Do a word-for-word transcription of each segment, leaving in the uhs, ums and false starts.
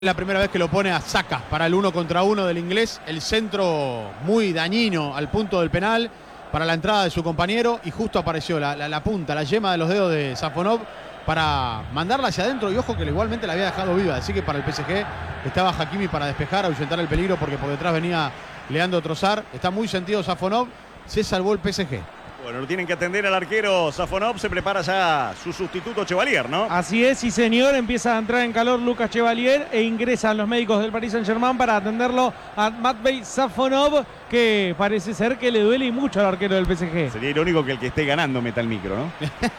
La primera vez que lo pone a Saka para el uno contra uno del inglés, el centro muy dañino al punto del penal para la entrada de su compañero y justo apareció la, la, la punta, la yema de los dedos de Safonov para mandarla hacia adentro y ojo que igualmente la había dejado viva, así que para el P S G estaba Hakimi para despejar, ahuyentar el peligro porque por detrás venía Leandro Trossard, está muy sentido Safonov, se salvó el P S G. Bueno, lo tienen que atender al arquero Safonov, se prepara ya su sustituto Chevalier, ¿no? Así es, sí señor, empieza a entrar en calor Lucas Chevalier e ingresan los médicos del Paris Saint-Germain para atenderlo a Matvei Safonov, que parece ser que le duele y mucho al arquero del P S G. Sería irónico que el que esté ganando meta el micro, ¿no?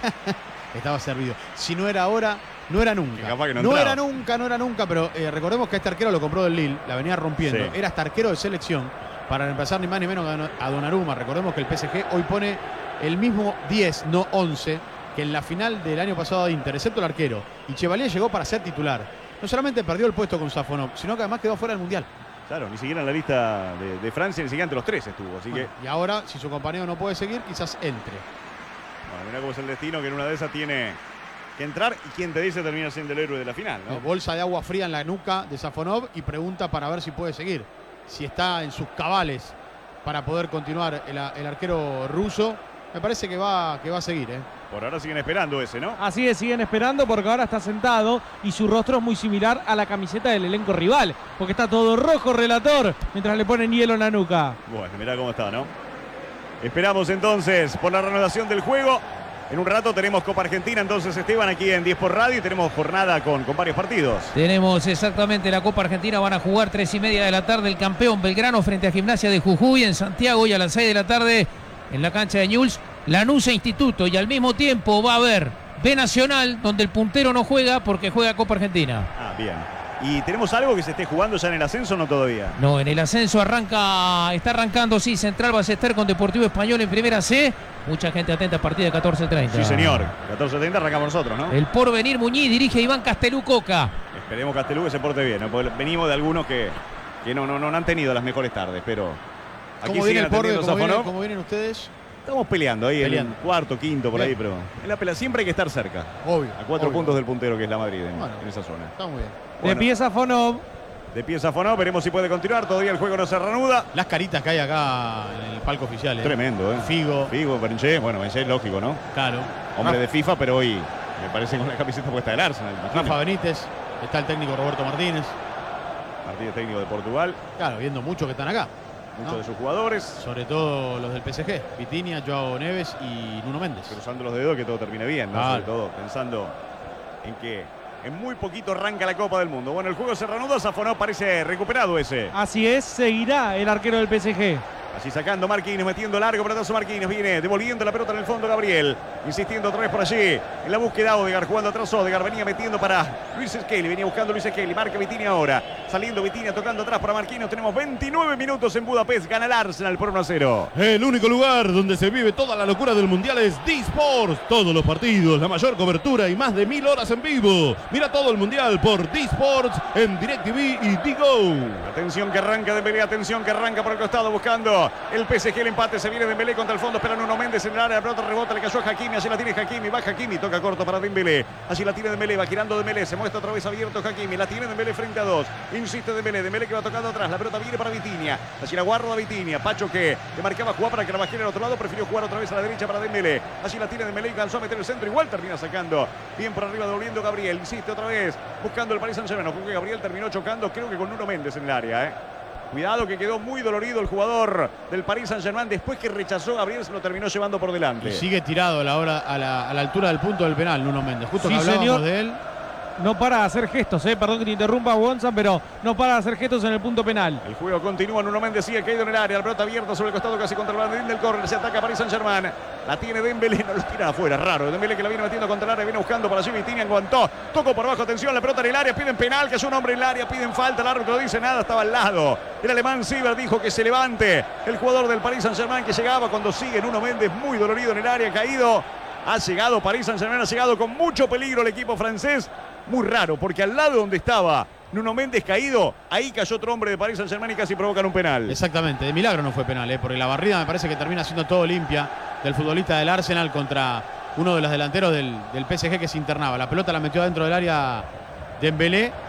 Estaba servido. Si no era ahora, no era nunca. Capaz que no no entraba. era nunca, no era nunca, pero eh, recordemos que este arquero lo compró del Lille, la venía rompiendo. Sí. Era hasta arquero de selección para reemplazar ni más ni menos a Donnarumma. Recordemos que el P S G hoy pone el mismo diez, no once, que en la final del año pasado de Inter, excepto el arquero. Y Chevalier llegó para ser titular. No solamente perdió el puesto con Safonov, sino que además quedó fuera del Mundial. Claro, ni siquiera en la lista de, de Francia, ni siquiera entre los tres estuvo, así Bueno, que... y ahora, si su compañero no puede seguir, quizás entre. Bueno, mirá cómo es el destino, que en una de esas tiene que entrar y quien te dice termina siendo el héroe de la final, ¿no? Eh, bolsa de agua fría en la nuca de Safonov y pregunta para ver si puede seguir. Si está en sus cabales para poder continuar el, el arquero ruso. Me parece que va, que va a seguir, ¿eh? Por ahora siguen esperando ese, ¿no? Así es, siguen esperando porque ahora está sentado y su rostro es muy similar a la camiseta del elenco rival, porque está todo rojo, relator, mientras le ponen hielo en la nuca. Bueno, mirá cómo está, ¿no? Esperamos entonces por la reanudación del juego. En un rato tenemos Copa Argentina, entonces Esteban, aquí en diez por Radio y tenemos jornada con, con varios partidos. Tenemos exactamente la Copa Argentina, van a jugar tres y media de la tarde el campeón Belgrano frente a Gimnasia de Jujuy en Santiago y a las seis de la tarde en la cancha de Newell's, Lanús e Instituto, y al mismo tiempo va a haber B Nacional, donde el puntero no juega porque juega Copa Argentina. Ah, bien. ¿Y tenemos algo que se esté jugando ya en el ascenso o no todavía? No, en el ascenso arranca, está arrancando, sí, Central Ballester con Deportivo Español en Primera C. Mucha gente atenta a partir de catorce treinta. Sí, señor. catorce treinta arrancamos nosotros, ¿no? El Porvenir Muñiz dirige a Iván Castelú Coca. Esperemos Castelú que se porte bien, ¿no? Porque venimos de algunos que, que no, no, no han tenido las mejores tardes, pero aquí ¿Cómo viene siguen el Porve? atendiendo ¿Cómo, viene- Safonov. cómo vienen ustedes? Estamos peleando ahí Peleando. en el cuarto, quinto, por Bien. ahí, pero en la pelea siempre hay que estar cerca. Obvio. A cuatro obvio. puntos del puntero que es la Madrid en, Bueno. en esa zona. Está muy bien. De Bueno, pie Safonov. de pie Safonov, veremos si puede continuar. Todavía el juego no se reanuda. Las caritas que hay acá en el palco oficial, ¿eh? Tremendo, ¿eh? Figo, Figo, Benché, bueno, Benché es lógico, ¿no? claro. Hombre Rafa, de FIFA, pero hoy me parece con la camiseta puesta del Arsenal. imagino. Rafa Benítez, está el técnico Roberto Martínez. Partido técnico de Portugal, Claro, viendo muchos que están acá. muchos ¿no? de sus jugadores. Sobre todo los del P S G. Vitinha, Joao Neves y Nuno Méndez. Cruzando los dedos que todo termine bien, ¿no? Claro. Sobre todo pensando en que en muy poquito arranca la Copa del Mundo. Bueno, el juego se reanuda, Safonov parece recuperado ese. Así es, seguirá el arquero del P S G. Así sacando Marquinhos, metiendo largo, pelotazo Marquinhos, viene devolviendo la pelota en el fondo Gabriel, insistiendo otra vez por allí, en la búsqueda Odegaard, jugando atrás Odegaard, venía metiendo para Luis Skelly, venía buscando Luis Skelly, marca Vitinha ahora, saliendo Vitinha, tocando atrás para Marquinhos, tenemos veintinueve minutos en Budapest, gana el Arsenal por uno a cero. El único lugar donde se vive toda la locura del Mundial es D-Sports. Todos los partidos, la mayor cobertura y más de mil horas en vivo. Mira todo el Mundial por D-Sports en DirecTV y Digo. Atención que arranca Dembélé, atención que arranca por el costado buscando el P S G, el empate, se viene Dembélé contra el fondo, espera Nuno Méndez en el área, la pelota rebota, le cayó a Hakimi, allí la tiene Hakimi, va Hakimi, toca corto para Dembélé, allí la tiene Dembélé, va girando Dembélé, se muestra otra vez abierto Hakimi, la tiene Dembélé frente a dos, insiste Dembélé, Dembélé que va tocando atrás, la pelota viene para Vitinha, allí la guarda Vitinha, Pacho que le marcaba jugar para que la bajera al otro lado, prefirió jugar otra vez a la derecha para Dembélé, allí la tiene Dembélé y alcanzó a meter el centro, igual termina sacando, bien por arriba devolviendo Gabriel, insiste otra vez, buscando el Paris Saint-Germain, creo que Gabriel terminó chocando, creo que con Nuno Méndez en el área, eh. Cuidado que quedó muy dolorido el jugador del Paris Saint-Germain. Después que rechazó Gabriel, se lo terminó llevando por delante. Y sigue tirado a la, hora, a la, a la altura del punto del penal, Nuno Méndez. Justo Sí, que hablábamos señor. de él. No para de hacer gestos, eh. Perdón que te interrumpa, Gonza, pero no para de hacer gestos en el punto penal. El juego continúa, Nuno Méndez sigue caído en el área, la pelota abierta sobre el costado casi contra el banderín del córner, se ataca Paris Saint-Germain, la tiene Dembélé, no lo tira afuera, raro, Dembélé que la viene metiendo contra el área, viene buscando para allí, Vitinha aguantó, tocó por abajo, atención, la pelota en el área, piden penal, que es un hombre en el área, piden falta, el árbitro dice nada, estaba al lado, el alemán Sieber dijo que se levante, el jugador del Paris Saint-Germain que llegaba cuando sigue Nuno Méndez muy dolorido en el área, caído, ha llegado Paris Saint-Germain, ha llegado con mucho peligro el equipo francés. Muy raro, porque al lado donde estaba Nuno Méndez caído, ahí cayó otro hombre de Paris Saint-Germain y casi provocan un penal. Exactamente, de milagro no fue penal, ¿eh? Porque la barrida me parece que termina siendo todo limpia del futbolista del Arsenal contra uno de los delanteros del, del P S G que se internaba. La pelota la metió dentro del área Dembélé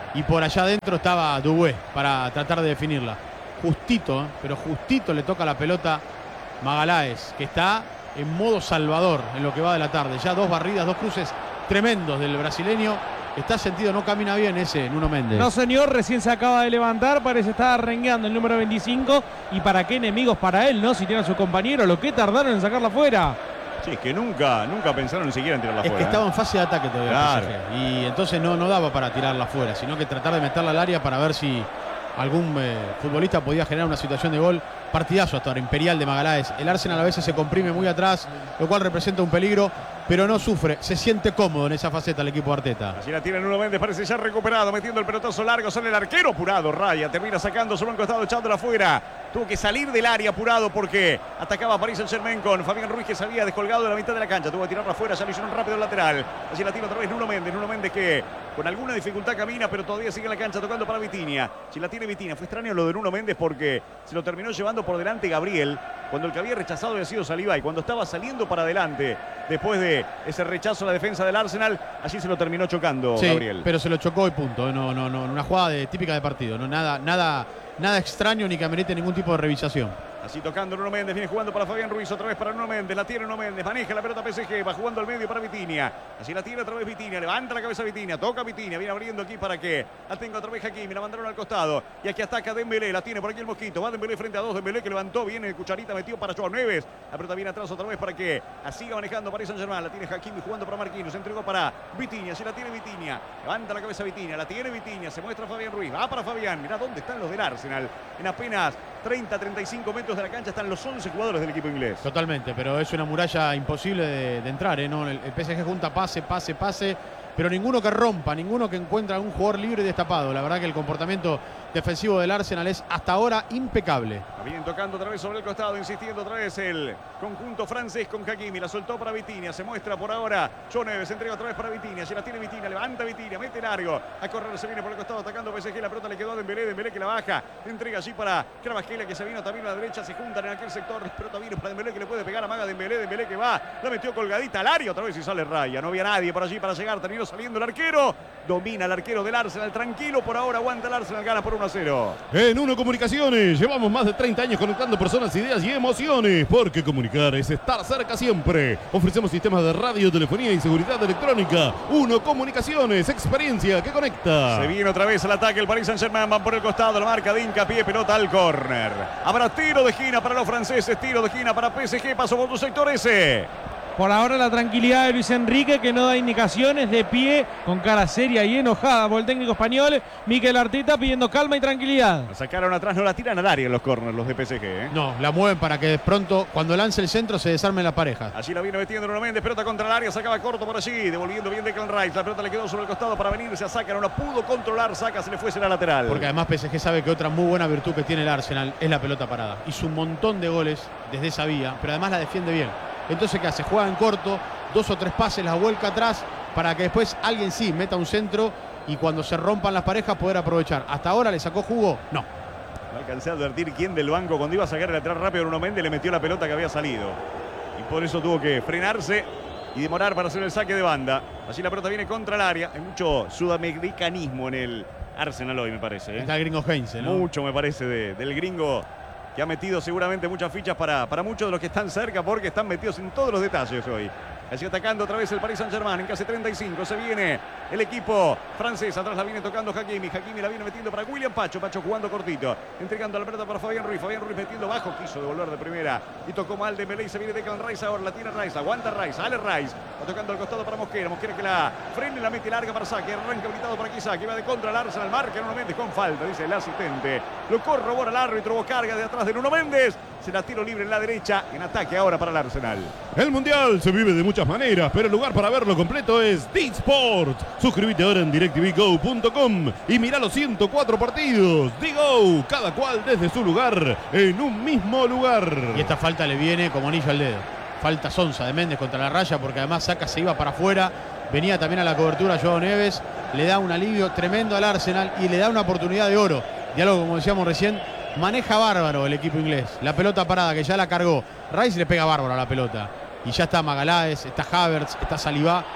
y por allá adentro estaba Dubué para tratar de definirla. Justito, ¿eh? pero justito le toca la pelota Magaláes, que está en modo salvador en lo que va de la tarde. Ya dos barridas, dos cruces tremendos del brasileño. Está sentido, no camina bien ese Nuno Méndez. No, señor, recién se acaba de levantar, parece estar rengueando el número veinticinco. Y para qué enemigos para él, ¿no? Si tiene a su compañero, lo que tardaron en sacarla afuera. Sí, es que nunca, nunca pensaron ni siquiera en tirarla Es fuera. que estaba en fase de ataque todavía. Claro. el P S G, y entonces no, no daba para tirarla afuera, sino que tratar de meterla al área para ver si algún eh, futbolista podía generar una situación de gol. Partidazo hasta ahora, imperial de Magaláes. El Arsenal a veces se comprime muy atrás, lo cual representa un peligro, pero no sufre, se siente cómodo en esa faceta el equipo de Arteta. Así la tiene Nuno Méndez, parece ya recuperado, metiendo el pelotazo largo, sale el arquero apurado, Raya, termina sacando solo un costado, echándola afuera. Tuvo que salir del área apurado porque atacaba a Paris Saint-Germain con Fabián Ruiz, que se había descolgado de la mitad de la cancha. Tuvo que tirarla afuera, ya lo hicieron rápido el lateral. Así la tira otra vez Nuno Méndez, Nuno Méndez que con alguna dificultad camina, pero todavía sigue en la cancha tocando para Vitinha. Si la tiene Vitinha, fue extraño lo de Nuno Méndez porque se lo terminó llevando por delante Gabriel, cuando el que había rechazado había sido Saliba, y cuando estaba saliendo para adelante después de ese rechazo a la defensa del Arsenal, allí se lo terminó chocando Sí, Gabriel. pero se lo chocó y punto. No, no, no, una jugada de, típica de partido. No, nada, nada, nada extraño ni que amerite ningún tipo de revisación. Así tocando Nuno Méndez, viene jugando para Fabián Ruiz, otra vez para Nuno Méndez, la tiene Nuno Méndez, maneja la pelota P S G, va jugando al medio para Vitinha. Así la tiene otra vez Vitinha, levanta la cabeza Vitinha, toca Vitinha, viene abriendo aquí para que la tenga otra vez Hakimi, la mandaron al costado. Y aquí ataca Dembélé, la tiene por aquí el Mosquito, va Dembélé frente a dos, Dembélé que levantó, viene Cucharita, metió para Joao Neves. La pelota viene atrás otra vez para que la siga manejando Paris Saint-Germain, la tiene Hakimi jugando para Marquinhos, se entregó para Vitinha, así la tiene Vitinha, levanta la cabeza Vitinha, la tiene Vitinha, se muestra Fabián Ruiz, va para Fabián, mirá dónde están los del Arsenal, en apenas treinta a treinta y cinco metros de la cancha están los once jugadores del equipo inglés. Totalmente, pero es una muralla imposible de, de entrar, ¿eh? ¿No? El, el P S G junta pase, pase, pase, pero ninguno que rompa, ninguno que encuentre a un jugador libre y destapado. La verdad que el comportamiento defensivo del Arsenal es hasta ahora impecable. Vienen tocando otra vez sobre el costado, insistiendo otra vez el conjunto francés con Hakimi. La soltó para Vitinha, se muestra por ahora Joao Neves, se entrega otra vez para Vitinha, se la tiene Vitinha, levanta Vitinha, mete largo, a correr, se viene por el costado atacando P S G, la pelota le quedó a Dembélé, Dembélé que la baja, entrega allí para Carvajal que se vino también a la derecha, se juntan en aquel sector, la pelota viene para Dembélé que le puede pegar a Maga Dembélé, Dembélé que va, la metió colgadita al área otra vez y sale Raya, no había nadie por allí para llegar, terminó saliendo el arquero, domina el arquero del Arsenal, tranquilo por ahora, aguanta el Arsenal, gana por uno a cero. En Uno Comunicaciones llevamos más de treinta años conectando personas, ideas y emociones, porque comunicar es estar cerca siempre. Ofrecemos sistemas de radio, telefonía y seguridad electrónica. Uno Comunicaciones, experiencia que conecta. Se viene otra vez al ataque el Paris Saint-Germain, van por el costado, la marca de hincapié, pelota al córner. Habrá tiro de esquina para los franceses, tiro de esquina para P S G, paso por tu sector ese. Por ahora la tranquilidad de Luis Enrique, que no da indicaciones, de pie, con cara seria y enojada por el técnico español. Mikel Arteta pidiendo calma y tranquilidad. La sacaron atrás, no la tiran al área en los corners los de P S G. ¿eh? No, la mueven para que de pronto, cuando lance el centro, se desarme la pareja. Allí la viene metiendo Nuno Méndez, pelota contra el área, sacaba corto por allí, devolviendo bien Declan Rice. La pelota le quedó sobre el costado para venirse a Saka, no la pudo controlar, Saka se le fuese la lateral. Porque además P S G sabe que otra muy buena virtud que tiene el Arsenal es la pelota parada. Hizo un montón de goles desde esa vía, pero además la defiende bien. Entonces, ¿qué hace? Juega en corto, dos o tres pases, la vuelca atrás, para que después alguien sí meta un centro y cuando se rompan las parejas poder aprovechar. ¿Hasta ahora le sacó jugo? No. No alcancé a advertir quién del banco cuando iba a sacar el lateral rápido Nuno Méndez le metió la pelota que había salido. Y por eso tuvo que frenarse y demorar para hacer el saque de banda. Así la pelota viene contra el área. Hay mucho sudamericanismo en el Arsenal hoy, me parece. ¿eh? Está el gringo Heinze, ¿no? Mucho, me parece, de, del gringo que ha metido seguramente muchas fichas para, para muchos de los que están cerca porque están metidos en todos los detalles hoy. Así atacando otra vez el Paris Saint-Germain en casi treinta y cinco. Se viene el equipo francés. Atrás la viene tocando Hakimi. Hakimi la viene metiendo para William Pacho. Pacho jugando cortito. Entregando la pelota para Fabián Ruiz. Fabián Ruiz metiendo bajo. Quiso devolver de primera. Y tocó mal Dembélé. Se viene Declan Rice ahora. La tiene Rice. Aguanta Rice. Sale Rice. Va tocando al costado para Mosquera. Mosquera que la frena y la mete larga para Saka. Arranca habilitado por aquí Saka. Va de contra el Arsenal. Marca Nuno Méndez con falta. Dice el asistente. Lo corrobora el árbitro. Hubo carga de atrás de Nuno Méndez. Será tiro libre en la derecha. En ataque ahora para el Arsenal. El Mundial se vive de muchas maneras, pero el lugar para verlo completo es D-Sport. Suscríbete ahora en DirecTV Go punto com y mira los ciento cuatro partidos. D-Go, cada cual desde su lugar, en un mismo lugar. Y esta falta le viene como anillo al dedo. Falta sonsa de Méndez contra la raya porque además Saka se iba para afuera. Venía también a la cobertura Joao Neves. Le da un alivio tremendo al Arsenal y le da una oportunidad de oro. Y algo como decíamos recién, maneja bárbaro el equipo inglés. La pelota parada que ya la cargó. Rice le pega bárbaro a la pelota. Y ya está Magaláes, está Havertz, está Saliba.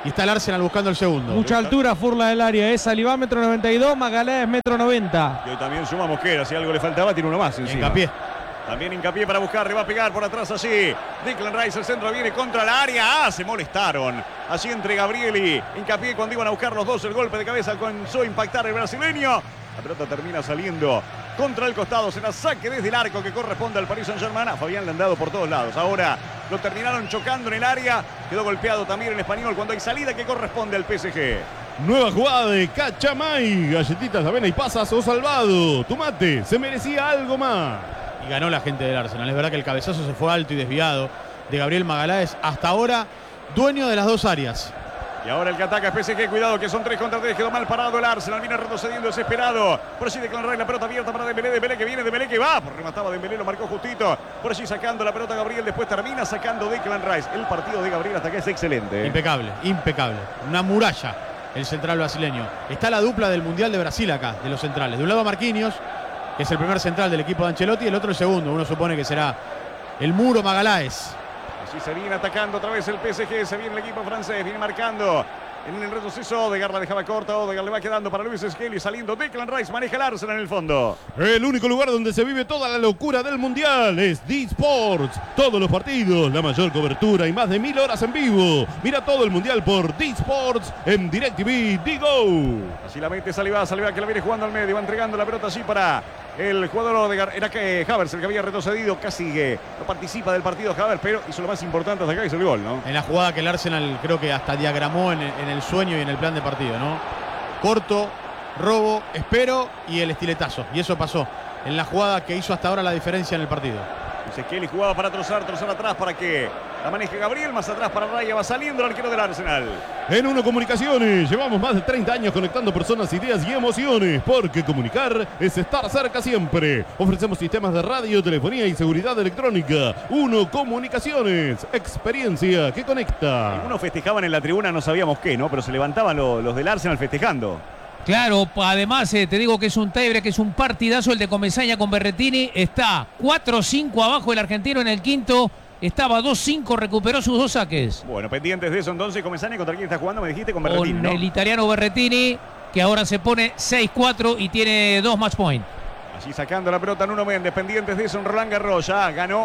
y está el Arsenal buscando el segundo. Mucha altura, Furla del área. Es Salivá, metro noventa y dos, Magaláes, metro noventa. Y hoy también suma Mosquera. Si algo le faltaba, tiene uno más encima. Hincapié. También Hincapié para buscar, le va a pegar por atrás allí. Declan Rice, el centro viene contra la área. Ah, se molestaron. Allí entre Gabriel y Hincapié cuando iban a buscar los dos. El golpe de cabeza comenzó a impactar el brasileño. La pelota termina saliendo contra el costado. Será saque desde el arco que corresponde al Paris Saint-Germain. A Fabián le han dado por todos lados. Ahora lo terminaron chocando en el área. Quedó golpeado también en español cuando hay salida que corresponde al P S G. Nueva jugada de Cachamay. Galletitas de avena y pasas o salvado. Tu mate se merecía algo más. Y ganó la gente del Arsenal. Es verdad que el cabezazo se fue alto y desviado de Gabriel Magaláes. Hasta ahora, dueño de las dos áreas. Y ahora el que ataca es P S G, cuidado que son tres contra tres, quedó mal parado el Arsenal, viene retrocediendo desesperado. Por allí Declan Rice, la pelota abierta para Dembélé, Dembélé que viene, Dembélé que va, por remataba Dembélé, lo marcó justito. Por allí sacando la pelota Gabriel, después termina sacando Declan Rice. El partido de Gabriel hasta acá es excelente. Impecable, impecable. Una muralla el central brasileño. Está la dupla del Mundial de Brasil acá, de los centrales. De un lado Marquinhos, que es el primer central del equipo de Ancelotti, y el otro el segundo. Uno supone que será el Muro Magaláes. Así se viene atacando otra vez el P S G, se viene el equipo francés, viene marcando. En el retroceso, Odegaard la dejaba corta, Odegaard le va quedando para Luis Skelly, saliendo Declan Rice, maneja el Arsenal en el fondo. El único lugar donde se vive toda la locura del Mundial es D Sports. Todos los partidos, la mayor cobertura y más de mil horas en vivo. Mira todo el Mundial por D Sports en DirecTV Digo. Así la mete Salivá, Salivá que la viene jugando al medio, va entregando la pelota así para el jugador Odegaard. Era que Havertz el que había retrocedido, casi que no participa del partido Havertz, pero hizo lo más importante hasta acá, hizo el gol, ¿no? En la jugada que el Arsenal creo que hasta diagramó en el, en el sueño y en el plan de partido, ¿no? Corto, robo, espero y el estiletazo. Y eso pasó en la jugada que hizo hasta ahora la diferencia en el partido. Kelly jugaba para trozar, trozar atrás para que la maneje Gabriel, más atrás para Raya, va saliendo el arquero del Arsenal. En Uno Comunicaciones llevamos más de treinta años conectando personas, ideas y emociones, porque comunicar es estar cerca siempre. Ofrecemos sistemas de radio, telefonía y seguridad electrónica. Uno Comunicaciones, experiencia que conecta. Algunos festejaban en la tribuna, no sabíamos qué, ¿no? Pero se levantaban lo- los del Arsenal festejando. Claro, además eh, te digo que es un tiebre, que es un partidazo el de Comesaña con Berretini. Está cuatro cinco abajo el argentino en el quinto. Estaba dos cinco, recuperó sus dos saques. Bueno, pendientes de eso entonces, Comesaña, ¿contra quién está jugando? Me dijiste con Con Berretini, ¿no? el italiano Berretini, que ahora se pone seis cuatro y tiene dos match point. Allí sacando la pelota Nuno Méndez, pendientes de eso en Roland Garros. Ya ganó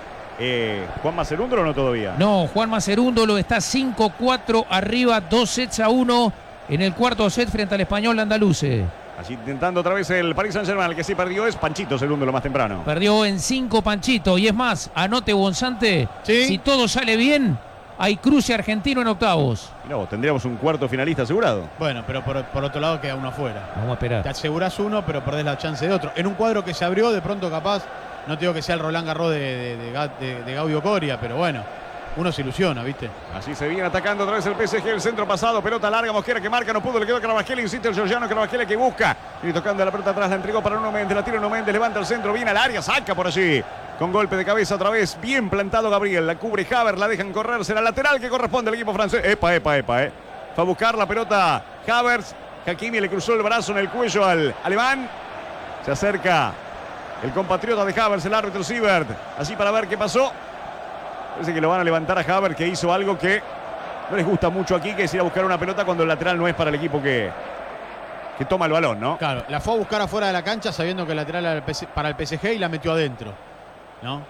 eh, Juan Macerúndolo o no todavía. No, Juan Macerúndolo está cinco cuatro arriba, dos sets a uno en el cuarto set frente al español Andaluce. Allí intentando otra vez el Paris Saint-Germain, el que sí perdió es Panchito Cerúndolo más temprano. Perdió en cinco Panchito. Y es más, anote Bonzante, Sí. si todo sale bien, hay cruce argentino en octavos. Mirá vos, tendríamos un cuarto finalista asegurado. Bueno, pero por, por otro lado queda uno afuera. Vamos a esperar. Te aseguras uno, pero perdés la chance de otro. En un cuadro que se abrió, de pronto capaz, no te digo que sea el Roland Garros de, de, de, Ga- de- de Gaudio Coria, pero bueno, uno se ilusiona, ¿viste? Así se viene atacando otra vez el P S G, el centro pasado, pelota larga, Mosquera que marca, no pudo, le quedó Carvajal, insiste el georgiano, Carvajal que busca, y tocando la pelota atrás, la entregó para Nuno Méndez, la tira Nuno Méndez, levanta el centro, viene al área, saca por allí, con golpe de cabeza otra vez, bien plantado Gabriel, la cubre Havertz, la dejan correr, será lateral que corresponde al equipo francés, epa, epa, epa, eh. Fue a buscar la pelota Havertz, Hakimi le cruzó el brazo en el cuello al alemán, se acerca el compatriota de Havertz, el árbitro Siebert, así para ver qué pasó. Parece que lo van a levantar a Havertz, que hizo algo que no les gusta mucho aquí, que es ir a buscar una pelota cuando el lateral no es para el equipo que, que toma el balón, ¿no? Claro, la fue a buscar afuera de la cancha sabiendo que el lateral era el P S para el P S G y la metió adentro, ¿no?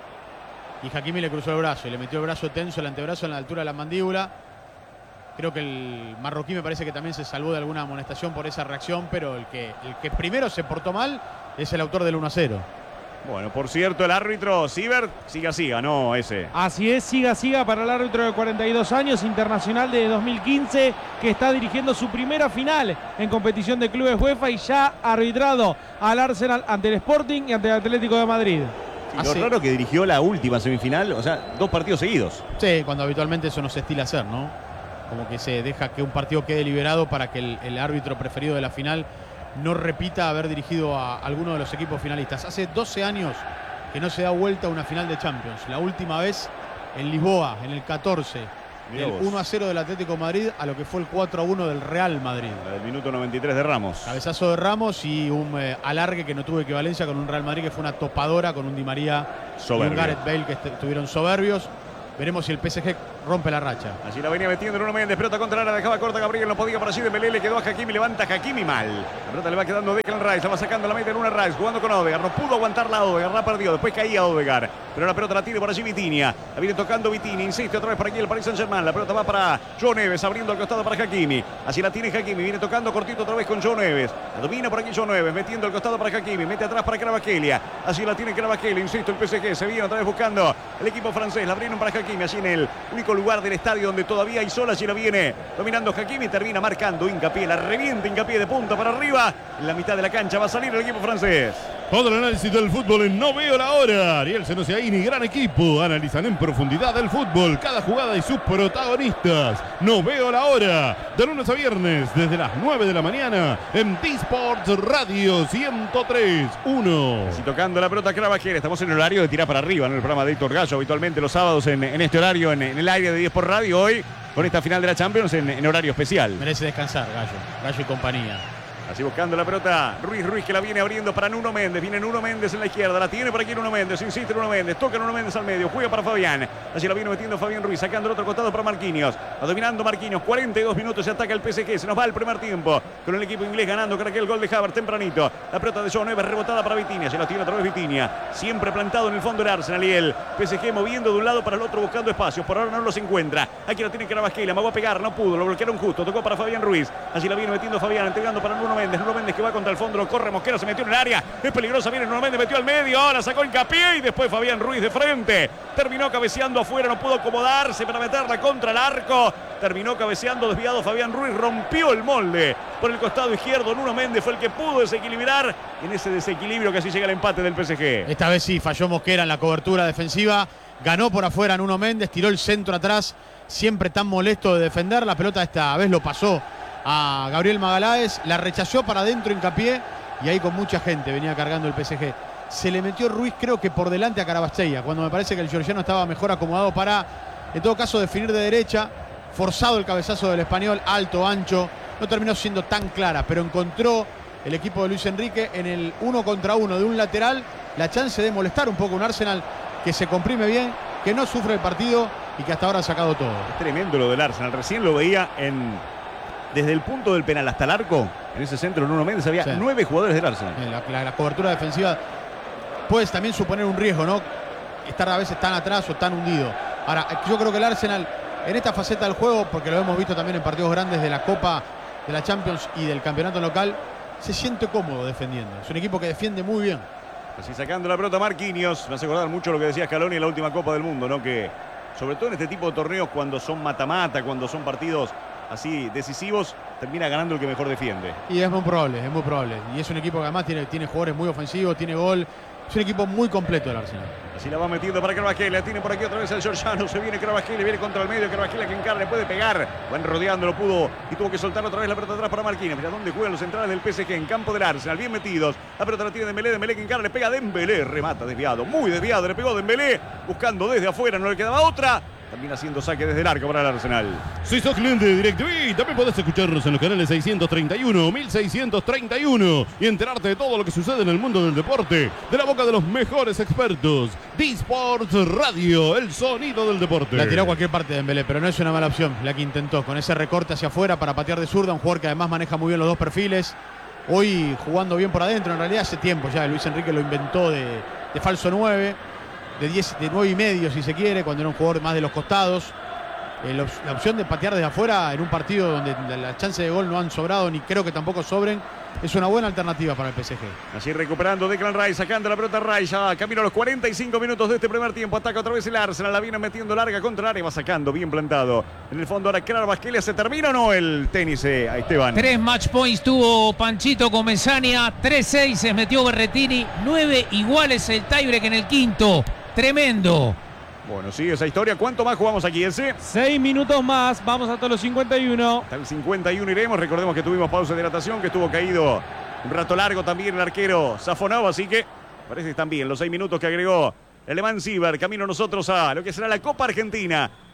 Y Hakimi le cruzó el brazo y le metió el brazo tenso, el antebrazo en la altura de la mandíbula. Creo que el marroquí me parece que también se salvó de alguna amonestación por esa reacción, pero el que, el que primero se portó mal es el autor del uno a cero. Bueno, por cierto, el árbitro Siebert, siga, siga, no ese. Así es, siga, siga para el árbitro de cuarenta y dos años, internacional de dos mil quince, que está dirigiendo su primera final en competición de clubes UEFA y ya ha arbitrado al Arsenal ante el Sporting y ante el Atlético de Madrid. Y lo Hace- raro que dirigió la última semifinal, o sea, dos partidos seguidos. Sí, cuando habitualmente eso no se estila hacer, ¿no? Como que se deja que un partido quede liberado para que el, el árbitro preferido de la final no repita haber dirigido a alguno de los equipos finalistas. Hace doce años que no se da vuelta a una final de Champions. La última vez en Lisboa, en el catorce. Mirá Del vos. uno a cero del Atlético de Madrid a lo que fue el cuatro a uno del Real Madrid. La del minuto noventa y tres de Ramos. Cabezazo de Ramos y un eh, alargue que no tuvo equivalencia con un Real Madrid que fue una topadora con un Di María y un Soberbio. Gareth Bale que est- estuvieron soberbios. Veremos si el P S G rompe la racha. Allí la venía metiendo Nuno Méndez, pelota contra el área, dejaba corta Gabriel, no podía por allí, Dembélé le quedó a Hakimi, levanta Hakimi mal. La pelota le va quedando Declan Rice, la va sacando la media Luna Rice, jugando con Odegaard, no pudo aguantar la Odegaard, la perdió, después caía Odegaard, pero la pelota la tiene por allí Vitinha, la viene tocando Vitinha, insiste otra vez por aquí el Paris Saint-Germain, la pelota va para Joe Neves, abriendo al costado para Hakimi, así la tiene Hakimi, viene tocando cortito otra vez con Joe Neves, la domina por aquí Joe Neves, metiendo al costado para Hakimi, mete atrás para Kvaratskhelia, así la tiene Kvaratskhelia, insisto, el P S G se viene otra vez buscando el equipo francés, la abrieron para Hakimi, allí en el único lugar del estadio donde todavía hay sol, allí la viene dominando Hakimi, termina marcando hincapié, la revienta hincapié de punta para arriba, en la mitad de la cancha va a salir el equipo francés. Todo el análisis del fútbol en No Veo la Hora. Ariel Senosiaini, gran equipo. Analizan en profundidad el fútbol, cada jugada y sus protagonistas. No Veo la Hora. De lunes a viernes, desde las nueve de la mañana, en D-Sports Radio ciento tres punto uno. Así tocando la pelota Kvaratskhelia. Estamos en el horario de tirar para arriba, en el programa de Héctor Gallo, habitualmente los sábados en, en este horario, en, en el aire de D-Sports Radio. Hoy, con esta final de la Champions, en, en horario especial. Merece descansar, Gallo. Gallo y compañía. Así buscando la pelota, Ruiz Ruiz que la viene abriendo para Nuno Méndez, viene Nuno Méndez en la izquierda, la tiene por aquí Nuno Méndez, insiste Nuno Méndez, toca Nuno Méndez al medio, juega para Fabián, así la viene metiendo Fabián Ruiz, sacando el otro costado para Marquinhos, va dominando Marquinhos, cuarenta y dos minutos, se ataca el P S G, se nos va el primer tiempo, con el equipo inglés ganando con aquel gol de Havertz tempranito, la pelota de Joe Neves rebotada para Vitinha, se la tiene otra vez Vitinha, siempre plantado en el fondo del Arsenal y el P S G moviendo de un lado para el otro buscando espacios, por ahora no los encuentra, aquí la tiene Kvaratskhelia, me va a pegar, no pudo, lo bloquearon justo, tocó para Fabián Ruiz, así la viene metiendo Fabián, entregando para Nuno Méndez, Nuno Méndez que va contra el fondo, lo corre Mosquera, se metió en el área, es peligrosa, viene Nuno Méndez, metió al medio, ahora sacó hincapié y después Fabián Ruiz de frente, terminó cabeceando afuera, no pudo acomodarse para meterla contra el arco, terminó cabeceando desviado Fabián Ruiz, rompió el molde por el costado izquierdo, Nuno Méndez fue el que pudo desequilibrar en ese desequilibrio que así llega el empate del P S G. Esta vez sí falló Mosquera en la cobertura defensiva, ganó por afuera Nuno Méndez, tiró el centro atrás, siempre tan molesto de defender, la pelota esta vez lo pasó a Gabriel Magaláes, la rechazó para adentro hincapié y ahí con mucha gente venía cargando el P S G. Se le metió Ruiz creo que por delante a Kvaratskhelia, cuando me parece que el georgiano estaba mejor acomodado para, en todo caso, definir de derecha, forzado el cabezazo del español, alto, ancho, no terminó siendo tan clara, pero encontró el equipo de Luis Enrique en el uno contra uno de un lateral la chance de molestar un poco un Arsenal que se comprime bien, que no sufre el partido y que hasta ahora ha sacado todo. Es tremendo lo del Arsenal, recién lo veía en... Desde el punto del penal hasta el arco, en ese centro Nuno Méndez había sí. nueve jugadores del Arsenal. La, la, la cobertura defensiva puede también suponer un riesgo, ¿no? Estar a veces tan atrás o tan hundido. Ahora, yo creo que el Arsenal en esta faceta del juego, porque lo hemos visto también en partidos grandes de la Copa, de la Champions y del campeonato local, se siente cómodo defendiendo. Es un equipo que defiende muy bien. Así sacando la pelota Marquinhos, me hace acordar mucho lo que decía Scaloni en la última Copa del Mundo, ¿no? Que sobre todo en este tipo de torneos, cuando son mata-mata, cuando son partidos así decisivos, termina ganando el que mejor defiende. Y es muy probable, es muy probable. Y es un equipo que además tiene, tiene jugadores muy ofensivos, tiene gol. Es un equipo muy completo el Arsenal. Así la va metiendo para Kvaratskhelia, tiene por aquí otra vez el georgiano, se viene Kvaratskhelia, viene contra el medio, Kvaratskhelia que encara, le puede pegar, van rodeando, lo pudo y tuvo que soltar otra vez la pelota atrás para Marquinhos. Mira dónde juegan los centrales del P S G, en campo del Arsenal, bien metidos, la pelota la tiene Dembélé, Dembélé que encara, le pega Dembélé, remata desviado, muy desviado, le pegó Dembélé, buscando desde afuera, no le quedaba otra. También haciendo saque desde el arco para el Arsenal. Si sos cliente de DirecTV, también podés escucharnos en los canales seiscientos treinta y uno, mil seiscientos treinta y uno y enterarte de todo lo que sucede en el mundo del deporte de la boca de los mejores expertos. D-Sports Radio, el sonido del deporte. La tiró a cualquier parte de Dembélé, pero no es una mala opción la que intentó, con ese recorte hacia afuera para patear de zurda, un jugador que además maneja muy bien los dos perfiles. Hoy jugando bien por adentro, en realidad hace tiempo ya Luis Enrique lo inventó de, de falso nueve. De, diez, de nueve y medio si se quiere, cuando era un jugador más de los costados. Eh, la, la opción de patear desde afuera en un partido donde las chances de gol no han sobrado, ni creo que tampoco sobren, es una buena alternativa para el P S G. Así recuperando Declan Rice, sacando la pelota Rice, ya camino a los cuarenta y cinco minutos de este primer tiempo, ataca otra vez el Arsenal, la viene metiendo larga contra el área, va sacando, bien plantado. En el fondo ahora Kvaratskhelia, ¿se termina o no el tenis eh, a Esteban? Tres match points tuvo Panchito con Mezzania, tres seis se metió Berretini, nueve iguales el tiebreak en el quinto. Tremendo. Bueno, sigue esa historia. ¿Cuánto más jugamos aquí, ese? Seis minutos más. Vamos hasta los cincuenta y uno. Hasta el cincuenta y uno iremos. Recordemos que tuvimos pausa de hidratación, que estuvo caído un rato largo también el arquero Safonov. Así que parece que están bien los seis minutos que agregó el alemán Sieber. Camino nosotros a lo que será la Copa Argentina.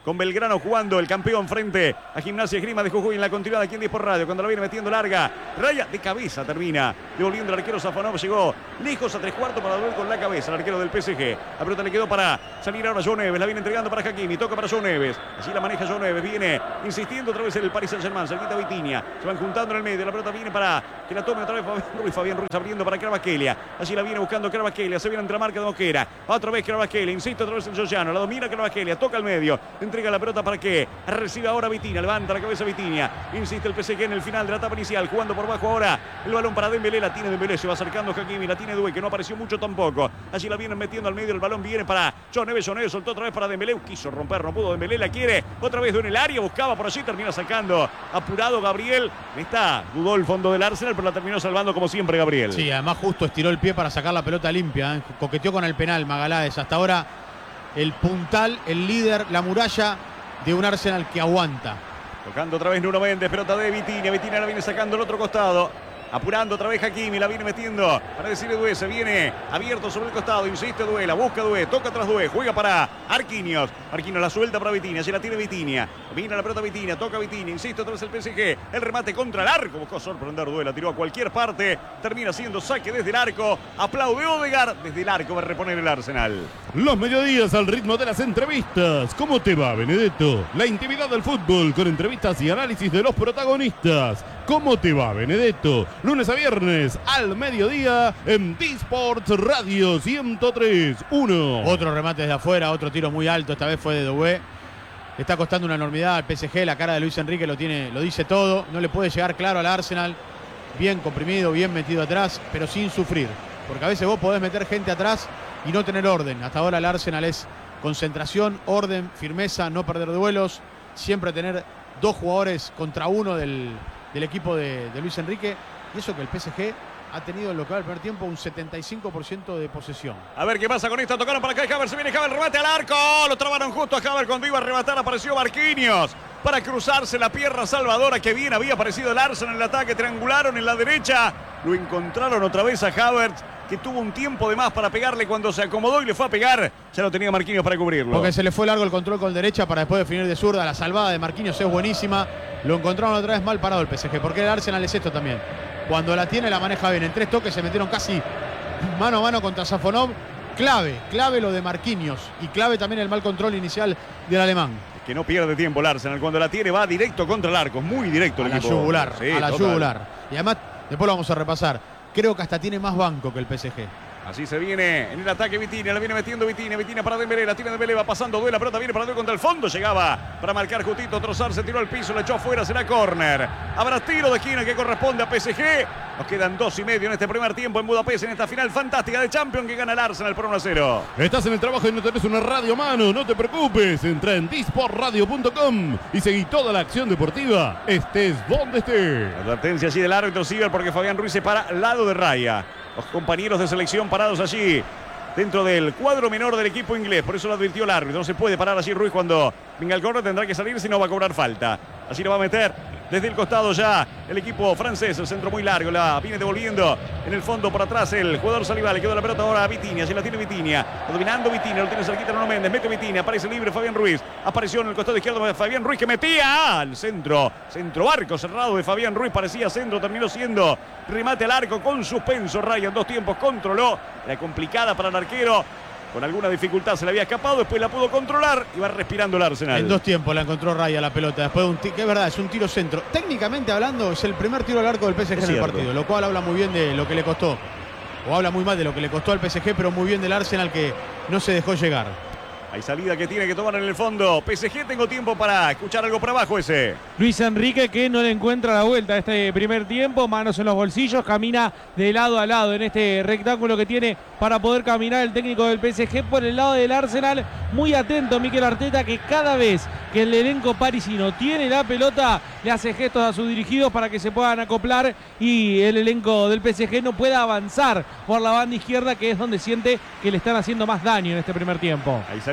con Belgrano jugando el campeón frente a Gimnasia Esgrima de Jujuy en la continuidad aquí en diez por radio. Cuando la viene metiendo larga, raya de cabeza termina devolviendo el arquero Safonov. Llegó lejos a tres cuartos para volver con la cabeza el arquero del P S G. La pelota le quedó para salir ahora João Neves. La viene entregando para Hakimi. Toca para João Neves. Allí la maneja João Neves. Viene insistiendo otra vez en el Paris Saint-Germain. Cerquita Vitinha. Se van juntando en el medio. La pelota viene para que la tome otra vez Fabián Ruiz. Fabián Ruiz abriendo para Kvaratskhelia. Allí la viene buscando Kvaratskhelia. Se viene entre la marca de Mosquera. Otra vez Kvaratskhelia. Insiste otra vez en Giorgiano. La domina Kvaratskhelia. Toca al medio. Entrega la pelota para que recibe ahora Vitinha. Levanta la cabeza Vitinha. Insiste el P S G en el final de la etapa inicial. Jugando por bajo ahora. El balón para Dembélé. La tiene Dembélé. Se va acercando Hakimi. La tiene Doué, que no apareció mucho tampoco. Allí la vienen metiendo al medio. El balón viene para João Neves. João Neves soltó otra vez para Dembélé. Quiso romper. No pudo. Dembélé la quiere. Otra vez en el área. Buscaba por allí. Termina sacando. Apurado Gabriel. Está. Dudó el fondo del Arsenal, pero la terminó salvando como siempre Gabriel. Sí, además justo estiró el pie para sacar la pelota limpia. ¿eh? Coqueteó con el penal Magaláes. Hasta ahora el puntal, el líder, la muralla de un Arsenal que aguanta. Tocando otra vez Nuno Méndez, pelota de Vitinha. Vitinha la viene sacando al otro costado. Apurando otra vez Hakimi, la viene metiendo para decirle Doué, se viene abierto sobre el costado, insiste Doué, la busca Doué, toca tras Doué, juega para Marquinhos. Marquinhos la suelta para Vitinha, se la tiene Vitinha. Viene la pelota Vitinha, toca Vitinha, insiste otra vez el P S G. El remate contra el arco, buscó sorprender Doué, la tiró a cualquier parte. Termina siendo saque desde el arco. Aplaude Odegaard, desde el arco va a reponer el Arsenal. Los mediodías al ritmo de las entrevistas. ¿Cómo te va, Benedetto? La intimidad del fútbol con entrevistas y análisis de los protagonistas. ¿Cómo te va, Benedetto? Lunes a viernes al mediodía en D-Sports Radio ciento tres punto uno. Otro remate desde afuera, otro tiro muy alto, esta vez fue de Doué. Le está costando una enormidad al P S G, la cara de Luis Enrique lo tiene, lo dice todo. No le puede llegar claro al Arsenal. Bien comprimido, bien metido atrás, pero sin sufrir. Porque a veces vos podés meter gente atrás y no tener orden. Hasta ahora el Arsenal es concentración, orden, firmeza, no perder duelos. Siempre tener dos jugadores contra uno del... del equipo de, de Luis Enrique, y eso que el P S G ha tenido en lo que va el primer tiempo un setenta y cinco por ciento de posesión. A ver qué pasa con esto, tocaron para acá Havertz, se viene Havertz, remate al arco, lo trabaron justo a Havertz cuando iba a arrebatar, apareció Marquinhos para cruzarse la pierna salvadora, que bien había aparecido el Arsenal en el ataque, triangularon en la derecha, lo encontraron otra vez a Havertz, que tuvo un tiempo de más para pegarle cuando se acomodó y le fue a pegar, ya lo tenía Marquinhos para cubrirlo. Porque se le fue largo el control con derecha para después definir de zurda. La salvada de Marquinhos es buenísima. Lo encontraron otra vez mal parado el P S G, porque el Arsenal es esto también. Cuando la tiene la maneja bien. En tres toques se metieron casi mano a mano contra Safonov. Clave, clave lo de Marquinhos. Y clave también el mal control inicial del alemán. Que no pierde tiempo el Arsenal. Cuando la tiene va directo contra el arco. Muy directo el a equipo. La yugular, sí, a la total. yugular. Y además, después lo vamos a repasar. Creo que hasta tiene más banco que el P S G. Así se viene en el ataque Vitinha, la viene metiendo Vitinha, Vitinha para Dembélé, la tiene Dembélé, va pasando Doué, la pelota viene para Doué contra el fondo, llegaba para marcar justito, Trossard se tiró al piso, la echó afuera, será córner. Habrá tiro de esquina que corresponde a P S G. Nos quedan dos y medio en este primer tiempo en Budapest, en esta final fantástica de Champions que gana el Arsenal por uno a cero. Estás en el trabajo y no tenés una radio a mano, no te preocupes. Entra en D Sport Radio punto com y seguí toda la acción deportiva, estés donde estés. Advertencia allí del árbitro Ciber porque Fabián Ruiz se para al lado de raya. Los compañeros de selección parados allí dentro del cuadro menor del equipo inglés. Por eso lo advirtió el árbitro. No se puede parar allí Ruiz cuando venga el córner. Tendrá que salir si no va a cobrar falta. Allí lo va a meter desde el costado ya el equipo francés. El centro muy largo. La viene devolviendo en el fondo por atrás el jugador Saliba. Le quedó la pelota ahora a Vitinha. Se la tiene Vitinha. Dominando Vitinha. Lo tiene cerquita Nuno Méndez. Mete Vitinha. Aparece libre Fabián Ruiz. Apareció en el costado izquierdo Fabián Ruiz que metía al centro. Centro arco cerrado de Fabián Ruiz. Parecía centro. Terminó siendo remate al arco con suspenso. Raya en dos tiempos. Controló. Era complicada para el arquero. Con alguna dificultad se le había escapado, después la pudo controlar y va respirando el Arsenal. En dos tiempos la encontró Raya la pelota, después de un tiro, que es verdad, es un tiro centro. Técnicamente hablando, es el primer tiro al arco del P S G en el partido, lo cual habla muy bien de lo que le costó. O habla muy mal de lo que le costó al P S G, pero muy bien del Arsenal que no se dejó llegar. Hay salida que tiene que tomar en el fondo. P S G, tengo tiempo para escuchar algo por abajo ese. Luis Enrique que no le encuentra la vuelta a este primer tiempo. Manos en los bolsillos, camina de lado a lado en este rectángulo que tiene para poder caminar el técnico del P S G por el lado del Arsenal. Muy atento Mikel Arteta que cada vez que el elenco parisino tiene la pelota le hace gestos a sus dirigidos para que se puedan acoplar y el elenco del P S G no pueda avanzar por la banda izquierda que es donde siente que le están haciendo más daño en este primer tiempo. Hay salida